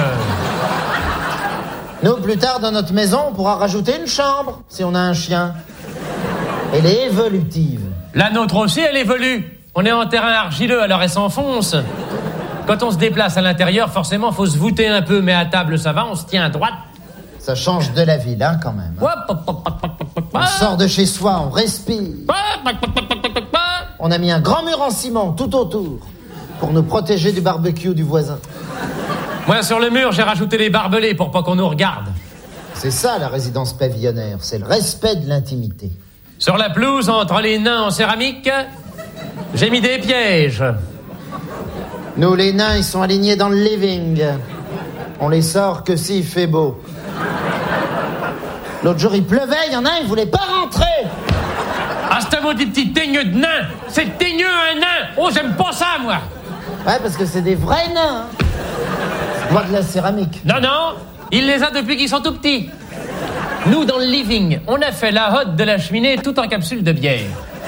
Nous, plus tard, dans notre maison, on pourra rajouter une chambre, si on a un chien. Elle est évolutive.
La nôtre aussi, elle évolue. On est en terrain argileux, alors elle s'enfonce. Quand on se déplace à l'intérieur, forcément, faut se voûter un peu, mais à table, ça va, on se tient à droite.
Ça change de la ville, hein, quand même. Hein. On sort de chez soi, on respire. On a mis un grand mur en ciment tout autour pour nous protéger du barbecue du voisin.
Moi, sur le mur, j'ai rajouté les barbelés pour pas qu'on nous regarde.
C'est ça, la résidence pavillonnaire. C'est le respect de l'intimité.
Sur la pelouse, entre les nains en céramique, j'ai mis des pièges.
Nous, les nains, ils sont alignés dans le living. On les sort que s'il fait beau. L'autre jour, il pleuvait, il y en a un, il voulait pas rentrer.
Ah, c'est un maudit petit teigneux de nain. C'est teigneux, un nain. Oh, j'aime pas ça, moi.
Ouais, parce que c'est des vrais nains. C'est pas de la céramique.
Non, non. Il les a depuis qu'ils sont tout petits. Nous, dans le living, on a fait la hotte de la cheminée tout en capsule de bière.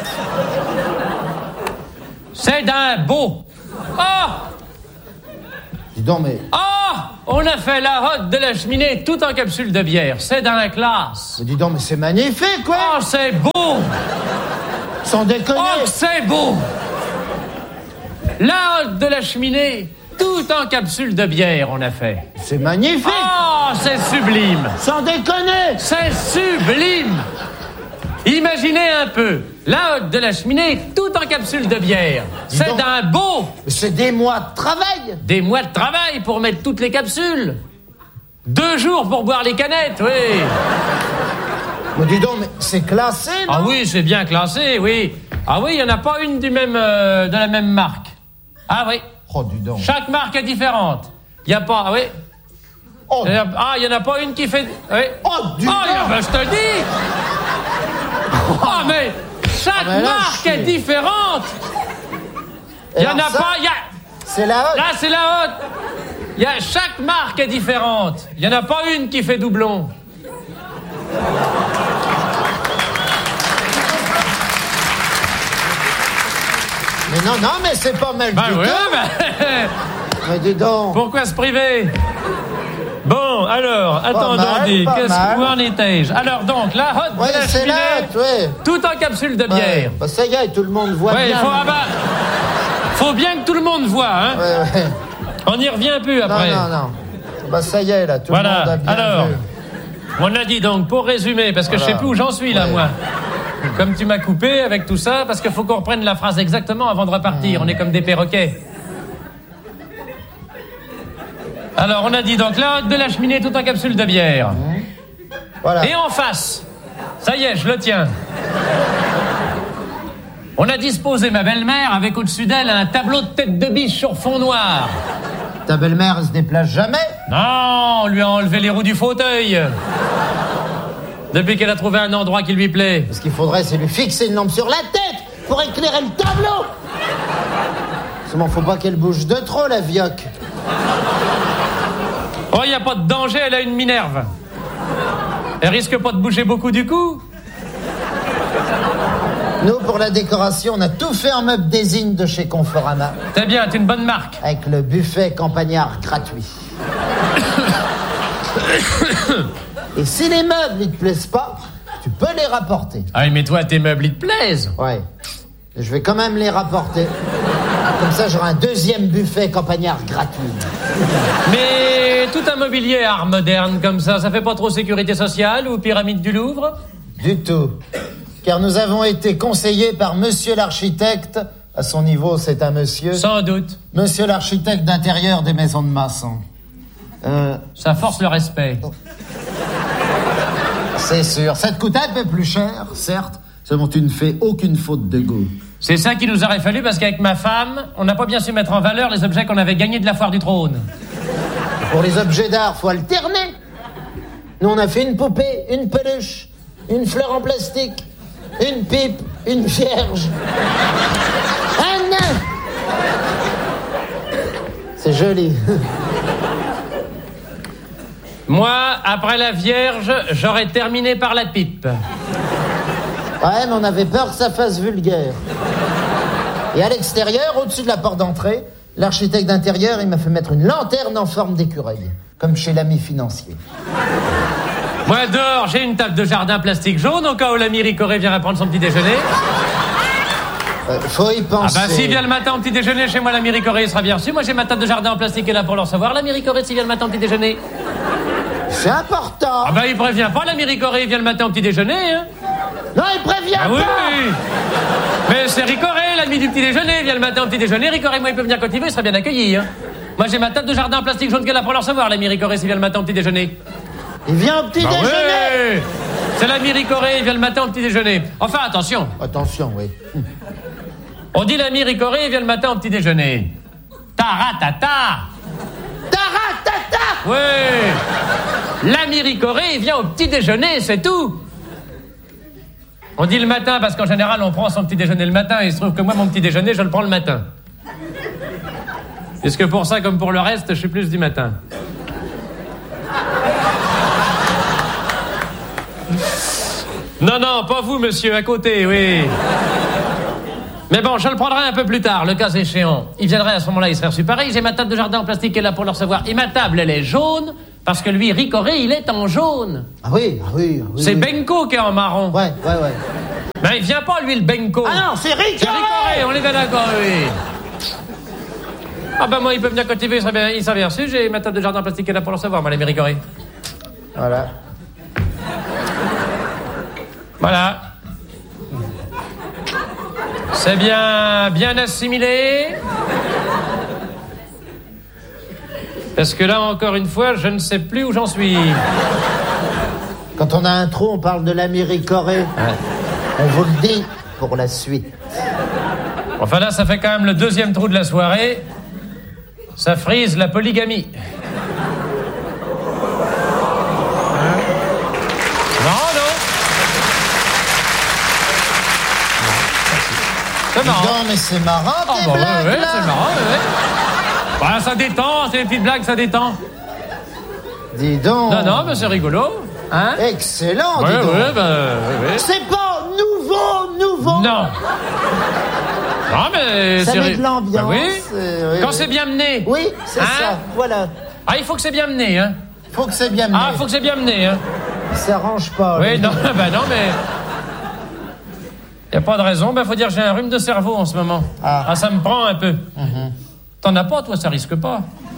C'est d'un beau. Oh!
Dis donc, mais...
Oh! On a fait la hotte de la cheminée tout en capsule de bière. C'est d'un classe.
Mais dis donc, mais c'est magnifique, quoi!
Oh, c'est beau!
Sans déconner!
Oh, c'est beau! La hotte de la cheminée tout en capsule de bière, on a fait.
C'est magnifique!
Oh, c'est sublime!
Sans déconner!
C'est sublime! Imaginez un peu, la hotte de la cheminée, tout en capsule de bière.
Dis
C'est
donc.
d'un beau!
C'est des mois de travail!
Des mois de travail pour mettre toutes les capsules. Deux jours pour boire les canettes, oui.
Mais dis donc, mais c'est classé, non?
Ah oui, c'est bien classé, oui. Ah oui, il n'y en a pas une du même, euh, de la même marque. Ah oui.
Oh, dis donc.
Chaque marque est différente. Il n'y a pas... Ah oui.
Oh.
Y a- Ah, il n'y en a pas une qui fait... Oui.
Oh, dis
Oh,
donc.
y a- ben, je te dis. Ah, mais chaque
Ah, mais là,
marque
je suis-
est différente.
Et
Il n'y en
alors
a
ça,
pas... Y a...
C'est la hotte!
Là, c'est la haute. Il y a... Chaque marque est différente. Il n'y en a pas une qui fait doublon.
Mais non, non, mais c'est pas mal
Ben
du
oui,
tout!
ben...
Mais dis donc!
Pourquoi se priver? Bon, alors, attends,
mal,
Dandy,
pas
qu'est-ce
mal.
où en étais-je? Alors donc, la hotte
Ouais,
de la
c'est
cheminée,
la hotte, ouais.
tout en capsule de
Ouais.
bière.
Bah, ça y est, tout le monde voit
Ouais, il
bien.
faut, ah bah, faut bien que tout le monde voit, hein.
Ouais, ouais.
On n'y revient plus
Non,
après.
non, non. Bah, ça y est, là, tout le monde
Voilà,
a bien
alors,
vu.
on a dit donc, pour résumer, parce que je sais
Voilà.
plus où j'en suis là,
Ouais.
moi. Comme tu m'as coupé avec tout ça, parce qu'il faut qu'on reprenne la phrase exactement avant de repartir. On est comme des perroquets. Alors, on a dit donc la hotte de la cheminée tout en capsule de bière.
Voilà.
Et en face, ça y est, je le tiens. On a disposé ma belle-mère avec au-dessus d'elle un tableau de tête de biche sur fond noir.
Ta belle-mère, elle se déplace jamais?
Non, on lui a enlevé les roues du fauteuil. Depuis qu'elle a trouvé un endroit qui lui plaît.
Ce qu'il faudrait, c'est lui fixer une lampe sur la tête pour éclairer le tableau. Seulement, faut pas qu'elle bouge de trop, la vioque.
Oh, il n'y a pas de danger, elle a une Minerve. Elle risque pas de bouger beaucoup du coup.
Nous, pour la décoration, on a tout fait en meuble désigne de chez Conforama.
C'est bien, t'es une bonne marque.
Avec le buffet campagnard gratuit. Et si les meubles, ils te plaisent pas, tu peux les rapporter.
Ah, mais toi, tes meubles, ils te plaisent.
Ouais. Et je vais quand même les rapporter. Comme ça, j'aurai un deuxième buffet campagnard gratuit.
Mais tout un mobilier art moderne comme ça, ça fait pas trop sécurité sociale ou pyramide du Louvre?
Du tout. Car nous avons été conseillés par monsieur l'architecte. À son niveau, c'est un monsieur.
Sans doute.
Monsieur l'architecte d'intérieur des maisons de maçons. Euh,
Ça force le respect.
c'est sûr. Ça te coûte un peu plus cher, certes. Seulement, tu ne fais aucune faute de goût.
C'est ça qu'il nous aurait fallu parce qu'avec ma femme, on n'a pas bien su mettre en valeur les objets qu'on avait gagnés de la foire du trône.
Pour les objets d'art, faut alterner. Nous, on a fait une poupée, une peluche, une fleur en plastique, une pipe, une vierge, un nain. C'est joli.
Moi, après la Vierge, j'aurais terminé par la pipe.
Ouais, mais on avait peur que ça fasse vulgaire. Et à l'extérieur, au-dessus de la porte d'entrée, l'architecte d'intérieur, il m'a fait mettre une lanterne en forme d'écureuil, comme chez l'ami financier.
Moi, dehors, j'ai une table de jardin plastique jaune au cas où l'ami Ricoré viendra prendre son petit déjeuner.
Euh, faut y
Ah
penser.
ben, s'il vient le matin au petit déjeuner, chez moi, l'ami Ricoré, il sera bien reçu. Moi, j'ai ma table de jardin en plastique qui est là pour le recevoir. L'ami Ricoré, s'il vient le matin au petit déjeuner.
C'est important.
Ah ben, il prévient pas, l'ami Ricoré, il vient le matin au petit déjeuner, hein.
Non, il prévient
Ah
pas.
oui. Mais c'est Ricoré, l'ami du petit déjeuner. Il vient le matin au petit déjeuner. Ricoré, moi, il peut venir quand il veut, il sera bien accueilli, hein. Moi, j'ai ma table de jardin en plastique jaune qui est là pour le recevoir, l'ami Ricoré, s'il vient le matin au petit déjeuner.
Il vient au petit
Bah
déjeuner.
ouais. C'est l'ami Ricoré, il vient le matin au petit déjeuner. Enfin, attention.
Attention, oui.
On dit l'ami Ricoré, il vient le matin au petit déjeuner. Taratata.
Taratata.
Oui. L'ami Ricoré, il vient au petit déjeuner, c'est tout. On dit le matin parce qu'en général, on prend son petit déjeuner le matin et il se trouve que moi, mon petit déjeuner, je le prends le matin. Puisque pour ça, comme pour le reste, je suis plus du matin. Non, non, pas vous, monsieur, à côté, oui. Mais bon, je le prendrai un peu plus tard, le cas échéant. Il viendrait à ce moment-là, il serait reçu pareil. J'ai ma table de jardin en plastique qui est là pour le recevoir. Et ma table, elle est jaune, parce que lui, Ricoré, il est en jaune.
Ah oui, ah oui, ah oui.
C'est
oui.
Benko qui est en marron.
Ouais, ouais, ouais.
Mais il vient pas, lui, le Benko.
Ah non, c'est Ricoré.
C'est Ricoré, on est bien d'accord, oui. Ah ben moi, il peut venir cultiver, il serait bien, il serait bien reçu. J'ai ma table de jardin en plastique qui est là pour le recevoir, moi, l'ami Ricoré.
Voilà.
Voilà. C'est bien, bien assimilé. Parce que là, encore une fois, je ne sais plus où j'en suis.
Quand on a un trou, on parle de l'ami Ricoré. Ouais. On vous le dit pour la suite.
Enfin là, ça fait quand même le deuxième trou de la soirée. Ça frise la polygamie. Hein? Non, non. C'est marrant.
Non, mais c'est marrant, tes
oh, bah,
blagues,
ouais, ouais,
là.
c'est marrant, ouais, ouais. Bah, ça détend, c'est des petites blagues, ça détend.
Dis donc.
Non, non, mais c'est rigolo. Hein?
Excellent,
ouais,
dis donc.
Ouais, bah, ouais, ouais.
C'est pas nouveau, nouveau.
Non. Non, mais
ça
c'est...
met de l'ambiance.
Bah, oui.
Euh, oui.
Quand c'est bien mené.
Oui, c'est
hein?
ça, voilà.
Ah, il faut que c'est bien mené, hein.
Faut que c'est bien mené.
Ah, faut que c'est bien mené, hein.
Ça arrange pas.
Oui, non, bah non, mais... Y a pas de raison, bah faut dire que j'ai un rhume de cerveau en ce moment. Ah, ah ça me prend un peu. Mm-hmm. T'en as pas, toi, ça risque pas.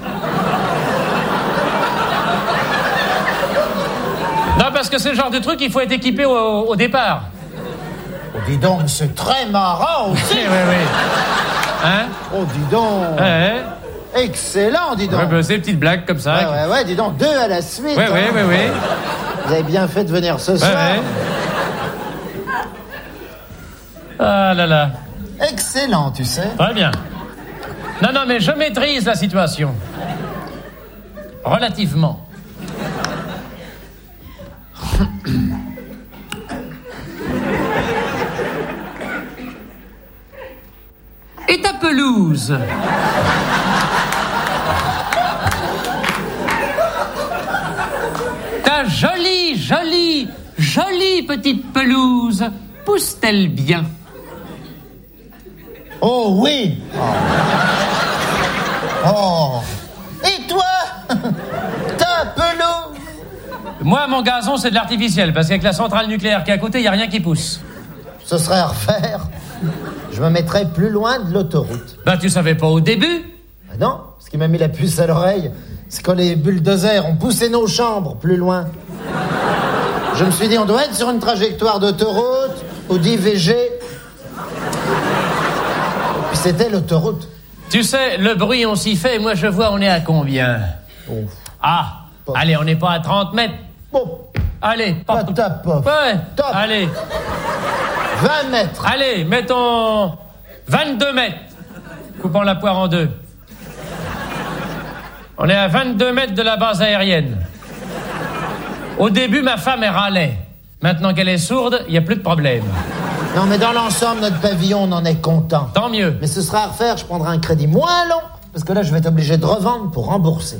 Non, parce que c'est le genre de truc, il faut être équipé au, au départ.
Oh, dis donc, c'est très marrant aussi.
Oui, oui, oui. Hein?
Oh, dis donc.
Ouais.
Excellent, dis donc.
Ouais, bah, c'est des petites blagues comme ça.
Ouais, ouais, ouais, dis donc, deux à la suite.
Ouais,
hein.
ouais, ouais, ouais.
Vous avez bien fait de venir ce soir.
Ouais, ouais. Ah là là.
Excellent, tu sais.
Très bien. Non, non, mais je maîtrise la situation. Relativement. Et ta pelouse? Ta jolie, jolie, jolie petite pelouse pousse-t-elle bien?
Oh oui. Oh. Oh. Et toi? Ta pelouse?
Moi, mon gazon, c'est de l'artificiel, parce qu'avec la centrale nucléaire qui est à côté, il n'y a rien qui pousse.
Ce serait à refaire. Je me mettrais plus loin de l'autoroute.
Ben, tu savais pas au début?
Ben non, ce qui m'a mis la puce à l'oreille, c'est quand les bulldozers ont poussé nos chambres plus loin. Je me suis dit, on doit être sur une trajectoire d'autoroute ou d'I V G. Puis c'était l'autoroute.
Tu sais, le bruit, on s'y fait, et moi, je vois, on est à combien?
Oh.
Ah, oh. Allez, on n'est pas à trente mètres.
Oh.
Allez, pas
top.
Ouais,
top.
Allez.
vingt mètres.
Allez, mettons vingt-deux mètres. Coupons la poire en deux. On est à vingt-deux mètres de la base aérienne. Au début, ma femme, elle râlait. Maintenant qu'elle est sourde, il n'y a plus de problème.
Non, mais dans l'ensemble, notre pavillon, on en est content.
Tant mieux.
Mais ce sera à refaire, je prendrai un crédit moins long, parce que là, je vais être obligé de revendre pour rembourser.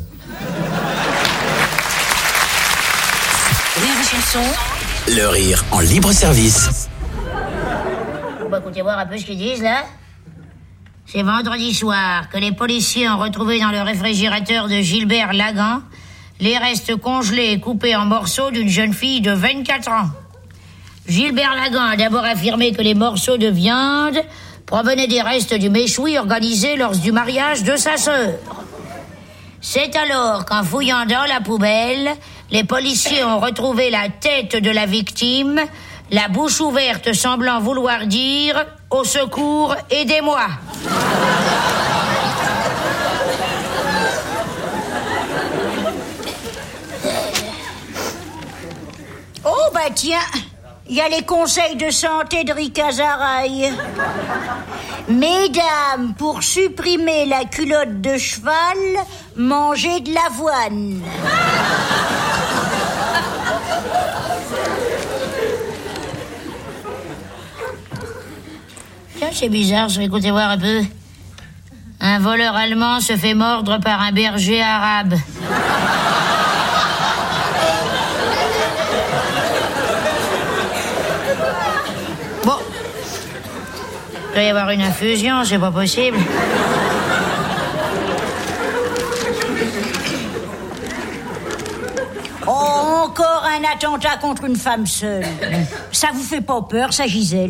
Rire et chanson.
Le rire en libre service.
On va écouter voir un peu ce qu'ils disent, là. C'est vendredi soir que les policiers ont retrouvé dans le réfrigérateur de Gilbert Lagan les restes congelés et coupés en morceaux d'une jeune fille de vingt-quatre ans. Gilbert Lagan a d'abord affirmé que les morceaux de viande provenaient des restes du méchoui organisé lors du mariage de sa sœur. C'est alors qu'en fouillant dans la poubelle, les policiers ont retrouvé la tête de la victime, la bouche ouverte semblant vouloir dire « Au secours, aidez-moi ». Oh bah tiens, il y a les conseils de santé de Ricazaraï. Mesdames, pour supprimer la culotte de cheval, mangez de l'avoine. Tiens, c'est bizarre, je vais écouter voir un peu. Un voleur allemand se fait mordre par un berger arabe. doit y avoir une infusion, c'est pas possible. Oh, encore un attentat contre une femme seule. Ça vous fait pas peur, ça, Gisèle?